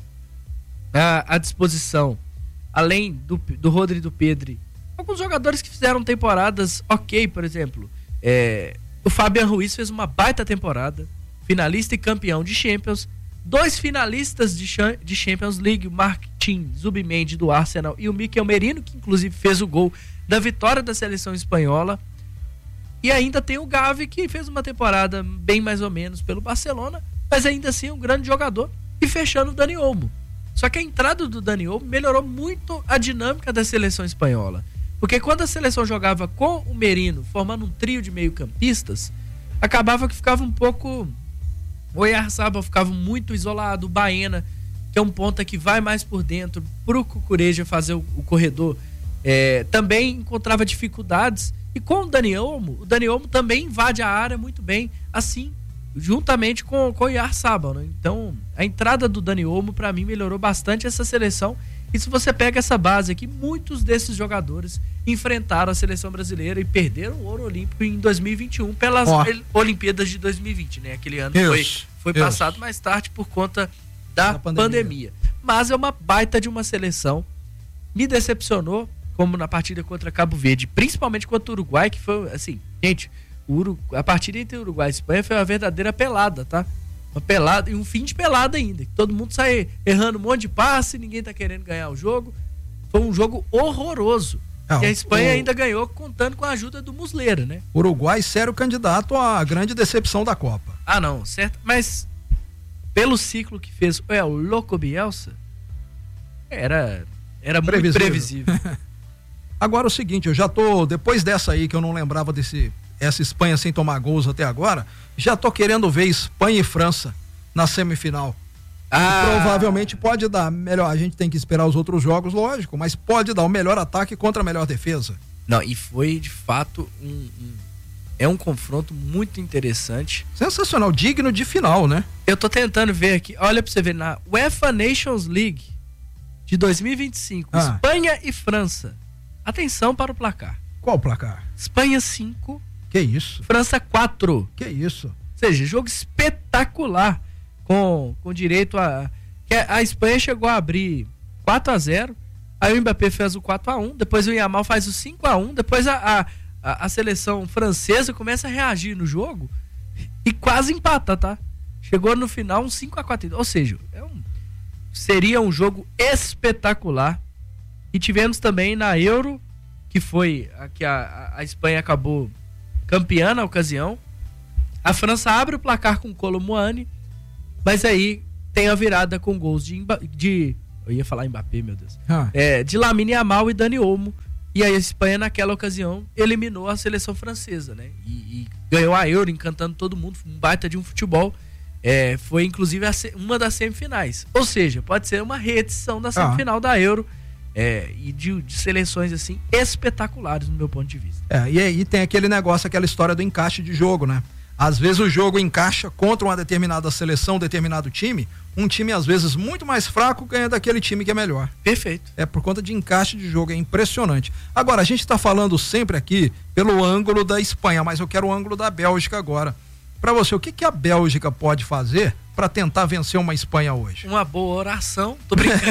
à, à disposição, além do, do Rodri e do Pedri, alguns jogadores que fizeram temporadas ok, por exemplo. É, o Fabian Ruiz fez uma baita temporada, finalista e campeão de Champions. Dois finalistas de, de Champions League, o Martin Zubimendi do Arsenal e o Mikel Merino, que inclusive fez o gol da vitória da seleção espanhola. E ainda tem o Gavi, que fez uma temporada bem mais ou menos pelo Barcelona, mas ainda assim é um grande jogador. E fechando o Dani Olmo. Só que a entrada do Dani Olmo melhorou muito a dinâmica da seleção espanhola. Porque quando a seleção jogava com o Merino, formando um trio de meio-campistas, acabava que ficava um pouco... O Oyarzabal ficava muito isolado, o Baena, que é um ponta que vai mais por dentro, pro Cucureja fazer o, o corredor, é, também encontrava dificuldades. E com o Dani Olmo, o Dani Olmo também invade a área muito bem, assim, juntamente com, com o Oyarzabal, né? Então, a entrada do Dani Olmo, para mim, melhorou bastante essa seleção. E se você pega essa base aqui, muitos desses jogadores enfrentaram a seleção brasileira e perderam o ouro olímpico em dois mil e vinte e um pelas oh. Olimpíadas de dois mil e vinte, né? Aquele ano isso, foi, foi passado mais tarde por conta da, da pandemia. pandemia. Mas é uma baita de uma seleção. Me decepcionou, como na partida contra Cabo Verde, principalmente contra o Uruguai, que foi, assim, gente, o Uru... a partida entre Uruguai e Espanha foi uma verdadeira pelada, tá? Uma pelada, e um fim de pelada ainda. Todo mundo sai errando um monte de passe, ninguém tá querendo ganhar o jogo. Foi um jogo horroroso. Não, e a Espanha o... ainda ganhou contando com a ajuda do Muslera, né? Uruguai sério candidato à grande decepção da Copa. Ah, não, certo. Mas pelo ciclo que fez é, o Louco Bielsa, era, era muito previsível. previsível. Agora o seguinte, eu já tô, depois dessa aí que eu não lembrava desse... essa Espanha sem tomar gols até agora, já tô querendo ver Espanha e França na semifinal. Ah. Provavelmente pode dar melhor, a gente tem que esperar os outros jogos, lógico, mas pode dar o melhor ataque contra a melhor defesa. Não, e foi de fato um, um é um confronto muito interessante. Sensacional, digno de final, né? Eu tô tentando ver aqui, olha pra você ver, na UEFA Nations League de dois mil e vinte e cinco, ah. Espanha e França. Atenção para o placar. Qual o placar? Espanha cinco, Que isso? França quatro. Que isso? Ou seja, jogo espetacular com, com direito a... Que a Espanha chegou a abrir quatro a zero, aí o Mbappé fez o quatro a um, depois o Yamal faz o cinco a um, depois a, a, a, a seleção francesa começa a reagir no jogo e quase empata, tá? Chegou no final um cinco a quatro. Ou seja, é um, seria um jogo espetacular. E tivemos também na Euro, que foi a que a, a Espanha acabou campeã na ocasião. A França abre o placar com o Kolo Muani, mas aí tem a virada com gols de, de eu ia falar Mbappé, meu Deus, ah. é, de Lamine Yamal e Dani Olmo, e aí a Espanha naquela ocasião eliminou a seleção francesa, né, e, e ganhou a Euro, encantando todo mundo, um baita de um futebol, é, foi inclusive a, uma das semifinais, ou seja, pode ser uma reedição da semifinal ah. da Euro, é, e de, de seleções assim espetaculares no meu ponto de vista. É, e aí tem aquele negócio, aquela história do encaixe de jogo, né? Às vezes o jogo encaixa contra uma determinada seleção, um determinado time, um time às vezes muito mais fraco ganha daquele time que é melhor. Perfeito. É por conta de encaixe de jogo, é impressionante. Agora, a gente está falando sempre aqui pelo ângulo da Espanha, mas eu quero o ângulo da Bélgica agora. Para você, o que, que a Bélgica pode fazer para tentar vencer uma Espanha hoje? Uma boa oração, tô brincando.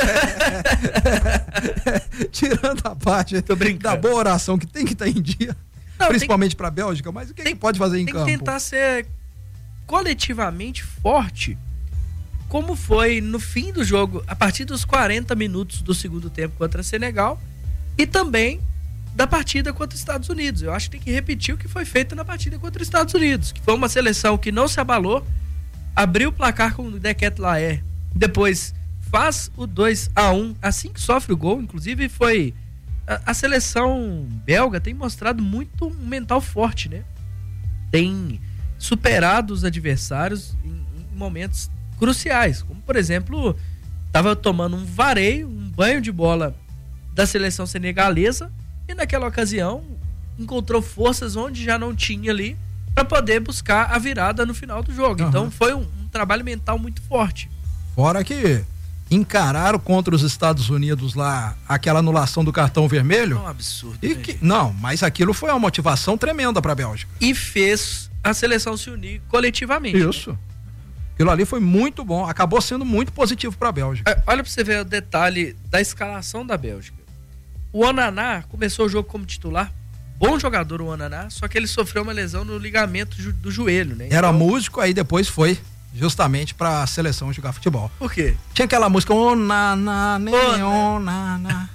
Tirando a parte tô brincando. da boa oração que tem que estar em dia. Não, principalmente para a Bélgica, mas o que, tem, que pode fazer em tem campo? Tem que tentar ser coletivamente forte, como foi no fim do jogo, a partir dos quarenta minutos do segundo tempo contra Senegal e também da partida contra os Estados Unidos. Eu acho que tem que repetir o que foi feito na partida contra os Estados Unidos, que foi uma seleção que não se abalou, abriu o placar com o Dequetlaer, depois faz o dois a um, assim que sofre o gol, inclusive foi... A, a seleção belga tem mostrado muito um mental forte, né? Tem superado os adversários em, em momentos cruciais, como por exemplo, estava tomando um vareio, um banho de bola da seleção senegalesa e naquela ocasião encontrou forças onde já não tinha ali para poder buscar a virada no final do jogo. Uhum. Então foi um, um trabalho mental muito forte. Fora que encararam contra os Estados Unidos lá aquela anulação do cartão vermelho. É um absurdo. E que, não, mas aquilo foi uma motivação tremenda para a Bélgica. E fez a seleção se unir coletivamente. Isso. Né? Aquilo ali foi muito bom, acabou sendo muito positivo para a Bélgica. É, olha para você ver o detalhe da escalação da Bélgica. O Onaná começou o jogo como titular, bom jogador o Onaná, só que ele sofreu uma lesão no ligamento do joelho, né? Era então... músico, aí depois foi justamente para a seleção jogar futebol. Por quê? Tinha aquela música Onaná, Onaná.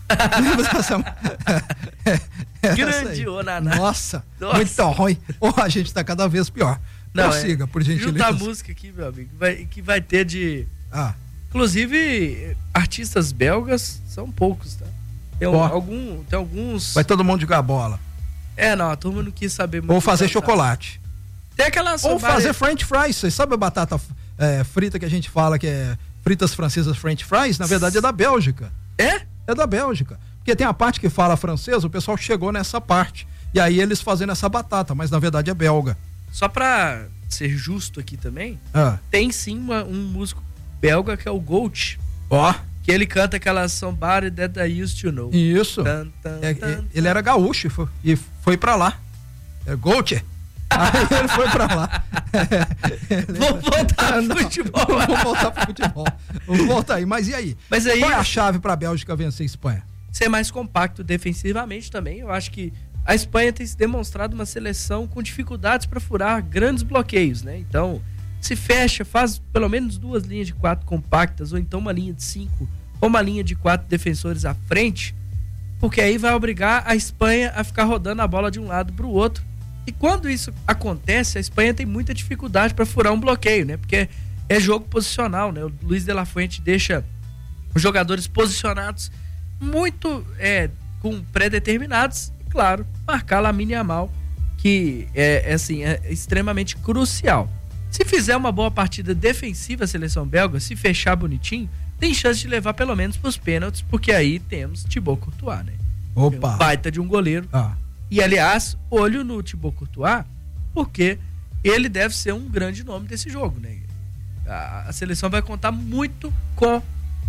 Grande Onaná. Nossa, Nossa, muito ruim. Oh, a gente tá cada vez pior. Não, Prossiga, é, por gentileza. Junta a música aqui, meu amigo, vai, que vai ter de... Ah. Inclusive, artistas belgas são poucos, tá? Tem, oh. algum, tem alguns... Vai todo mundo jogar bola. É, não, a turma não quis saber muito. Ou fazer chocolate. Tem aquela... Ou fazer french fries. Vocês sabem a batata é, frita que a gente fala que é fritas francesas french fries? Na verdade é da Bélgica. É? É da Bélgica. Porque tem a parte que fala francês, o pessoal chegou nessa parte. E aí eles fazendo essa batata, mas na verdade é belga. Só pra ser justo aqui também, ah. tem sim uma, um músico belga que é o Gold. Ó. Oh. Que ele canta aquela Somebody That I Used to Know. Isso. Tan, tan, é, tan, é, tan. Ele era gaúcho foi, e foi pra lá. É Gold. Aí ele foi pra lá. Vamos voltar pro futebol. Vamos voltar pro futebol. Vamos voltar aí. Mas e aí? Mas aí? Qual é a chave pra Bélgica vencer a Espanha? Ser mais compacto defensivamente também. Eu acho que a Espanha tem se demonstrado uma seleção com dificuldades para furar grandes bloqueios, né? Então, se fecha, faz pelo menos duas linhas de quatro compactas, ou então uma linha de cinco, ou uma linha de quatro defensores à frente, porque aí vai obrigar a Espanha a ficar rodando a bola de um lado para o outro. E quando isso acontece, a Espanha tem muita dificuldade para furar um bloqueio, né? Porque é jogo posicional, né? O Luiz de la Fuente deixa os jogadores posicionados muito é, com pré-determinados e, claro, marcar Lamine Yamal, que é, é, assim, é extremamente crucial. Se fizer uma boa partida defensiva a seleção belga, se fechar bonitinho, tem chance de levar pelo menos para os pênaltis, porque aí temos Thibaut Courtois, né? Opa! Um baita de um goleiro. Ah. E, aliás, olho no Thibaut Courtois, porque ele deve ser um grande nome desse jogo, né? A, a seleção vai contar muito com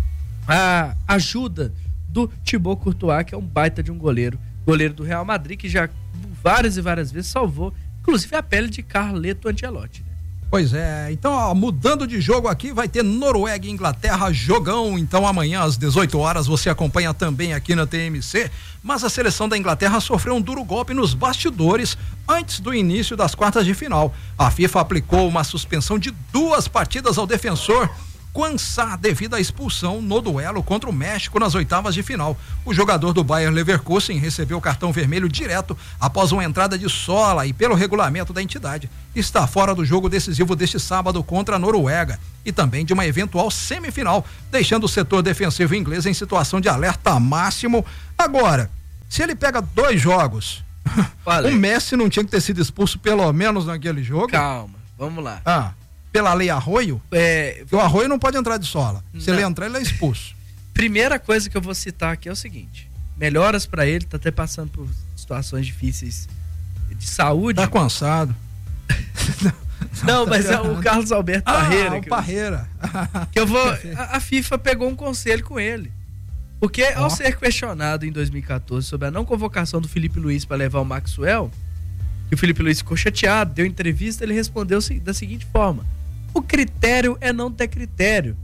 a ajuda do Thibaut Courtois, que é um baita de um goleiro, goleiro do Real Madrid, que já várias e várias vezes, salvou, inclusive a pele de Carleto Ancelotti, né? Pois é, então ó, mudando de jogo aqui, vai ter Noruega e Inglaterra, jogão, então amanhã às dezoito horas você acompanha também aqui na T M C, mas a seleção da Inglaterra sofreu um duro golpe nos bastidores antes do início das quartas de final. A FIFA aplicou uma suspensão de duas partidas ao defensor Quansah devido à expulsão no duelo contra o México nas oitavas de final. O jogador do Bayer Leverkusen recebeu cartão vermelho direto após uma entrada de sola e, pelo regulamento da entidade, está fora do jogo decisivo deste sábado contra a Noruega e também de uma eventual semifinal, deixando o setor defensivo inglês em situação de alerta máximo. Agora, se ele pega dois jogos, o Messi não tinha que ter sido expulso pelo menos naquele jogo? Calma, vamos lá. Ah. Pela lei Arroio, é, o Arroio não pode entrar de sola. Se não. ele entrar, ele é expulso. Primeira coisa que eu vou citar aqui é o seguinte: melhoras pra ele, tá até passando por situações difíceis de saúde. Tá cansado. não, não, mas é o Carlos Alberto ah, Parreira. O que Parreira. Eu, que eu vou. A, a FIFA pegou um conselho com ele. Porque oh. ao ser questionado em dois mil e quatorze sobre a não convocação do Felipe Luiz para levar o Maxwell, que o Felipe Luiz ficou chateado, deu entrevista, ele respondeu da seguinte forma: o critério é não ter critério.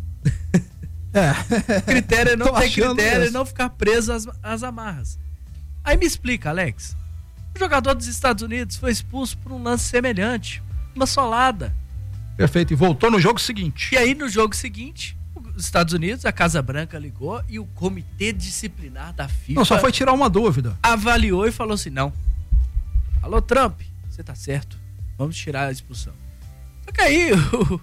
É. O critério é não ter critério e não ficar preso às, às amarras. Aí me explica, Alex. O jogador dos Estados Unidos foi expulso por um lance semelhante, uma solada. Perfeito, e voltou no jogo seguinte. E aí no jogo seguinte, os Estados Unidos, a Casa Branca ligou e o comitê disciplinar da FIFA... Não, só foi tirar uma dúvida. Avaliou e falou assim, não. Alô, Trump, você tá certo. Vamos tirar a expulsão. Só que aí o,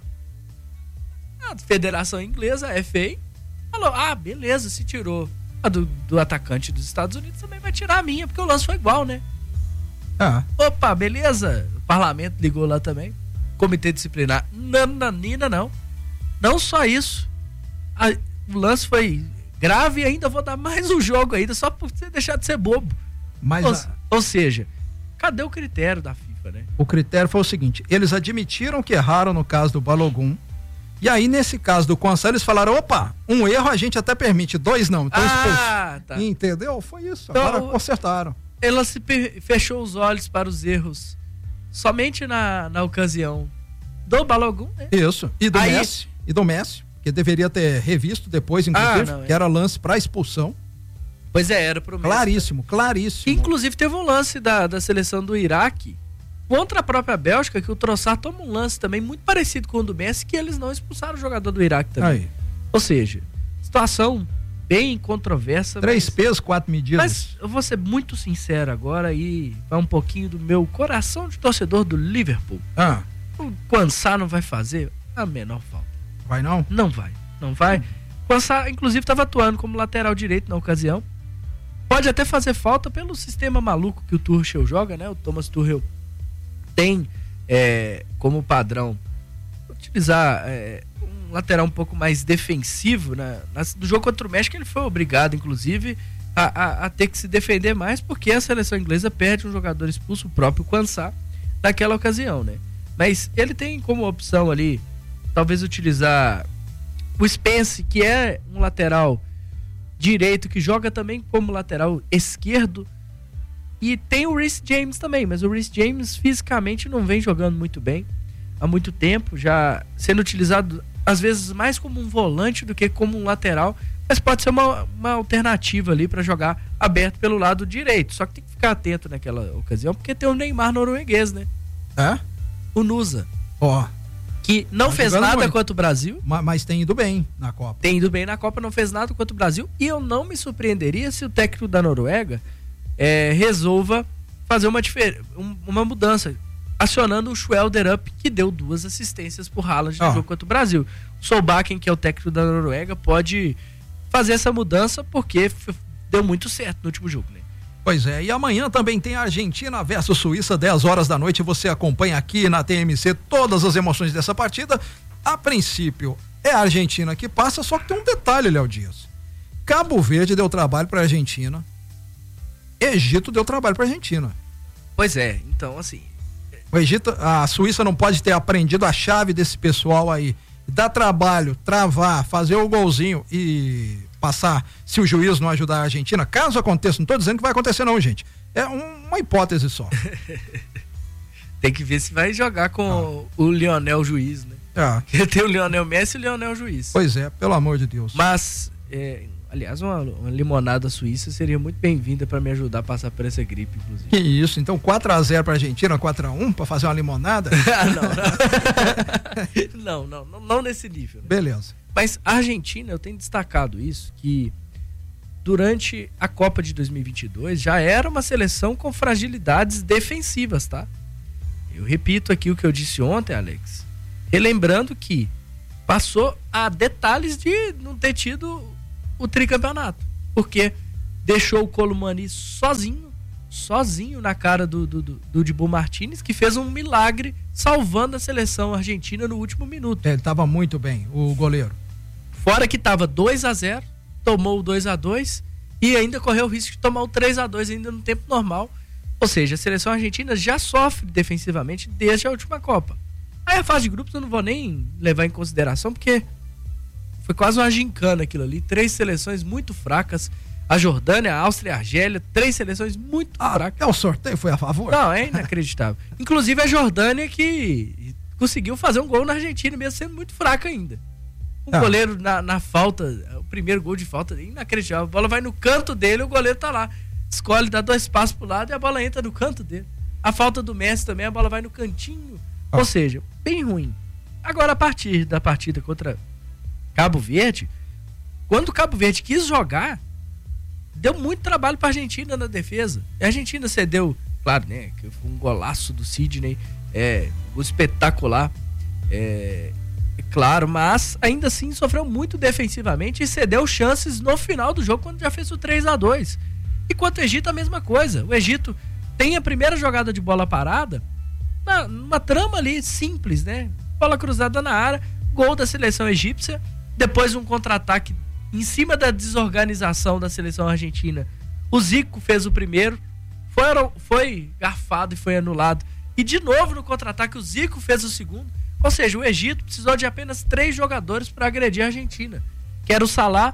a Federação Inglesa, a F A, falou, ah, beleza, se tirou a do, do atacante dos Estados Unidos, também vai tirar a minha, porque o lance foi igual, né? Ah. Opa, beleza. O parlamento ligou lá também. Comitê disciplinar. Nananina, não. Não só isso. A, o lance foi grave e ainda vou dar mais um jogo ainda, só por você deixar de ser bobo. Mas ou, a... ou seja, cadê o critério da FIFA, né? O critério foi o seguinte: eles admitiram que erraram no caso do Balogun. E aí, nesse caso do Quansah, eles falaram, opa, um erro a gente até permite, dois não. Então ah, tá. Entendeu? Foi isso. Então, agora consertaram. Ela se fechou os olhos para os erros somente na, na ocasião do Balogun, né? Isso. E do aí... Messi. E do Messi, que deveria ter revisto depois, inclusive, ah, não, que é. era lance para expulsão. Pois é, era pro Messi. Claríssimo, claríssimo. Inclusive teve um lance da, da seleção do Iraque contra a própria Bélgica, que o Trossard toma um lance também muito parecido com o do Messi, que eles não expulsaram o jogador do Iraque também. Aí. Ou seja, situação bem controversa. Três mas, pesos, quatro medidas. Mas eu vou ser muito sincero agora e vai um pouquinho do meu coração de torcedor do Liverpool. Ah. O Quansah não vai fazer a menor falta. Vai não? Não vai, não vai. Quansah, inclusive, estava atuando como lateral direito na ocasião. Pode até fazer falta pelo sistema maluco que o Tuchel joga, né? O Thomas Tuchel tem é, como padrão utilizar é, um lateral um pouco mais defensivo, né? No jogo contra o México ele foi obrigado, inclusive, a, a, a ter que se defender mais, porque a seleção inglesa perde um jogador expulso, o próprio Quansah, naquela ocasião, né? Mas ele tem como opção ali, talvez utilizar o Spence, que é um lateral direito, que joga também como lateral esquerdo. E tem o Reece James também, mas o Reece James fisicamente não vem jogando muito bem há muito tempo, já sendo utilizado às vezes mais como um volante do que como um lateral, mas pode ser uma, uma alternativa ali para jogar aberto pelo lado direito, só que tem que ficar atento naquela ocasião, porque tem o Neymar norueguês, né? É? O Nusa. Ó. Oh. Que não tá fez nada muito contra o Brasil. Mas, mas tem ido bem na Copa. Tem ido bem na Copa, não fez nada contra o Brasil, e eu não me surpreenderia se o técnico da Noruega É, resolva fazer uma, difer- uma mudança, acionando o Schwelder Up, que deu duas assistências pro Haaland no oh. jogo contra o Brasil. O Solbakken, que é o técnico da Noruega, pode fazer essa mudança porque f- deu muito certo no último jogo, né? Pois é, e amanhã também tem Argentina versus Suíça, dez horas da noite, você acompanha aqui na T M C todas as emoções dessa partida. A princípio é a Argentina que passa, só que tem um detalhe, Léo Dias. Cabo Verde deu trabalho pra Argentina, Egito deu trabalho para a Argentina. Pois é, então assim. O Egito, a Suíça não pode ter aprendido a chave desse pessoal aí. Dar trabalho, travar, fazer o golzinho e passar se o juiz não ajudar a Argentina? Caso aconteça, não estou dizendo que vai acontecer não, gente. É um, uma hipótese só. Tem que ver se vai jogar com ah. o Lionel Juiz, né? Ah. Tem o Lionel Messi e o Lionel Juiz. Pois é, pelo amor de Deus. Mas, é, aliás, uma, uma limonada suíça seria muito bem-vinda para me ajudar a passar por essa gripe, inclusive. Que isso, então quatro a zero para a Argentina, quatro a um para fazer uma limonada? ah, não, não. não, não, não, não nesse nível. Né? Beleza. Mas a Argentina, eu tenho destacado isso, que durante a Copa de dois mil e vinte e dois já era uma seleção com fragilidades defensivas, tá? Eu repito aqui o que eu disse ontem, Alex, relembrando que passou a detalhes de não ter tido o tricampeonato, porque deixou o Colomani sozinho, sozinho na cara do, do, do, do Dibu Martínez, que fez um milagre salvando a seleção argentina no último minuto. Ele estava muito bem, o goleiro. Fora que estava dois a zero, tomou o dois a dois e ainda correu o risco de tomar o três a dois ainda no tempo normal. Ou seja, a seleção argentina já sofre defensivamente desde a última Copa. Aí a fase de grupos eu não vou nem levar em consideração, porque foi quase uma gincana aquilo ali. Três seleções muito fracas. A Jordânia, a Áustria e a Argélia. Três seleções muito ah, fracas. É o sorteio foi a favor? Não, é inacreditável. Inclusive a Jordânia que conseguiu fazer um gol na Argentina, mesmo sendo muito fraca ainda. O ah. goleiro na, na falta, o primeiro gol de falta, inacreditável. A bola vai no canto dele, o goleiro tá lá. Escolhe, dá dois passos pro lado e a bola entra no canto dele. A falta do Messi também, a bola vai no cantinho. Ah. Ou seja, bem ruim. Agora, a partir da partida contra Cabo Verde, quando o Cabo Verde quis jogar, deu muito trabalho pra Argentina na defesa. A Argentina cedeu, claro, né, que foi um golaço do Sidney, é, um espetacular, é, é claro, mas ainda assim sofreu muito defensivamente e cedeu chances no final do jogo, quando já fez o três a dois. E quanto ao Egito, a mesma coisa. O Egito tem a primeira jogada de bola parada, uma, uma trama ali simples, né? Bola cruzada na área, gol da seleção egípcia, depois um contra-ataque em cima da desorganização da seleção argentina. O Zico fez o primeiro, foi, foi garfado e foi anulado. E de novo no contra-ataque o Zico fez o segundo. Ou seja, o Egito precisou de apenas três jogadores para agredir a Argentina, que era o Salah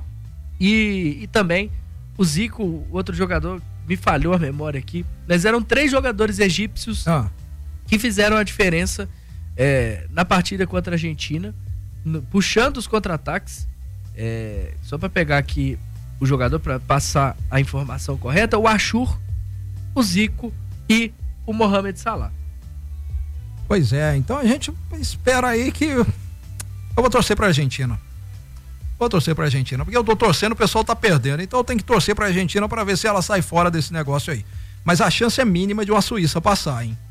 e, e também o Zico, o outro jogador, me falhou a memória aqui, mas eram três jogadores egípcios ah. que fizeram a diferença é, na partida contra a Argentina, no, puxando os contra-ataques. É, só para pegar aqui o jogador para passar a informação correta: o Ashur, o Zico e o Mohamed Salah. Pois é, então a gente espera aí que eu vou torcer para a Argentina. Vou torcer pra Argentina, porque eu tô torcendo, o pessoal tá perdendo, então eu tenho que torcer pra Argentina pra ver se ela sai fora desse negócio aí. Mas a chance é mínima de uma Suíça passar, hein?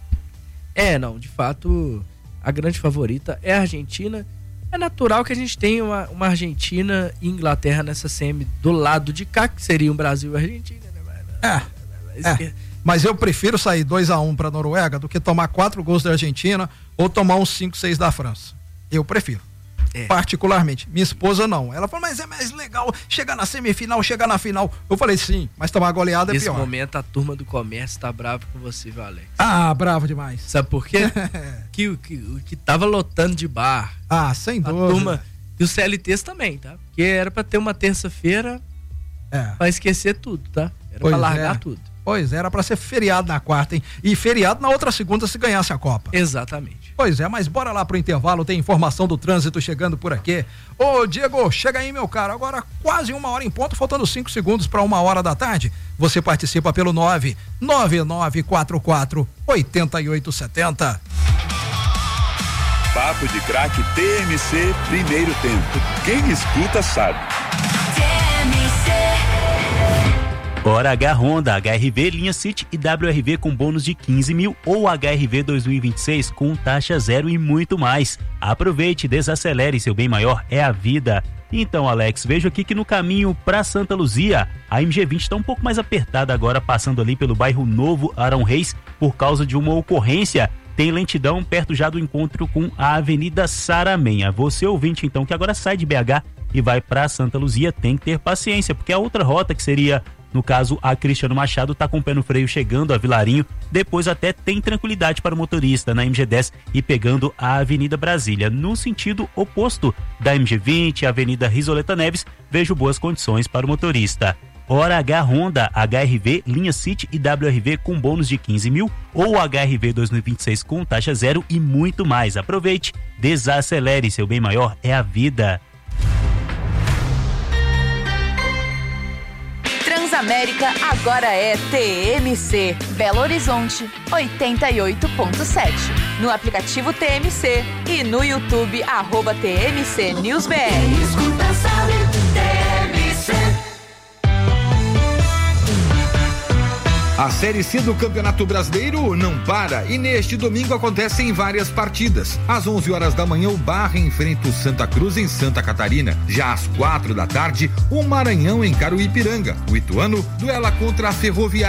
É, não, de fato, a grande favorita é a Argentina. É natural que a gente tenha uma, uma Argentina e Inglaterra nessa semi do lado de cá, que seria um Brasil e Argentina, né? É, é, é. Mas eu prefiro sair dois a um pra Noruega do que tomar quatro gols da Argentina ou tomar uns cinco, seis da França. Eu prefiro. É. Particularmente, minha esposa não. Ela falou, mas é mais legal chegar na semifinal, chegar na final. Eu falei, sim, mas tomar goleada é Nesse pior. Nesse momento a turma do comércio tá brava com você, viu, Alex? Ah, bravo demais. Sabe por quê? que o que, que tava lotando de bar. Ah, sem dúvida. A turma, e os C L Ts também, tá? Porque era pra ter uma terça-feira é. pra esquecer tudo, tá? Era pois pra largar é. tudo. Pois é, era pra ser feriado na quarta, hein? E feriado na outra segunda se ganhasse a Copa. Exatamente. Pois é, mas bora lá pro intervalo, tem informação do trânsito chegando por aqui. Ô, Diego, chega aí, meu caro, agora quase uma hora em ponto, faltando cinco segundos para uma hora da tarde. Você participa pelo nove nove nove quatro quatro oito oito sete zero. Papo de Craque T M C, primeiro tempo. Quem escuta sabe. T M C. Hora H Honda, H R V linha City e W R V com bônus de quinze mil ou H R V dois mil e vinte e seis com taxa zero e muito mais. Aproveite, desacelere, seu bem maior é a vida. Então, Alex, vejo aqui que no caminho para Santa Luzia, a M G vinte está um pouco mais apertada agora, passando ali pelo bairro Novo Arão Reis, por causa de uma ocorrência. Tem lentidão perto já do encontro com a Avenida Saramenha. Você ouvinte, então, que agora sai de B H e vai para Santa Luzia, tem que ter paciência, porque a outra rota, que seria No caso, a Cristiano Machado tá com o pé no freio chegando a Vilarinho, depois até tem tranquilidade para o motorista na M G dez e pegando a Avenida Brasília. No sentido oposto da M G vinte, Avenida Risoleta Neves, vejo boas condições para o motorista. Hora H Honda, H R V, linha City e W R V com bônus de quinze mil ou H R V dois mil e vinte e seis com taxa zero e muito mais. Aproveite, desacelere, seu bem maior é a vida. Transamérica agora é T M C, Belo Horizonte, oitenta e oito ponto sete. No aplicativo T M C e no YouTube, arroba T M C News B R. Escuta, sabe, T M C. A Série C do Campeonato Brasileiro não para e neste domingo acontecem várias partidas. Às onze horas da manhã, o Barra enfrenta o Santa Cruz em Santa Catarina. Já às quatro da tarde, o Maranhão encara o Ipiranga. O Ituano duela contra a Ferroviária.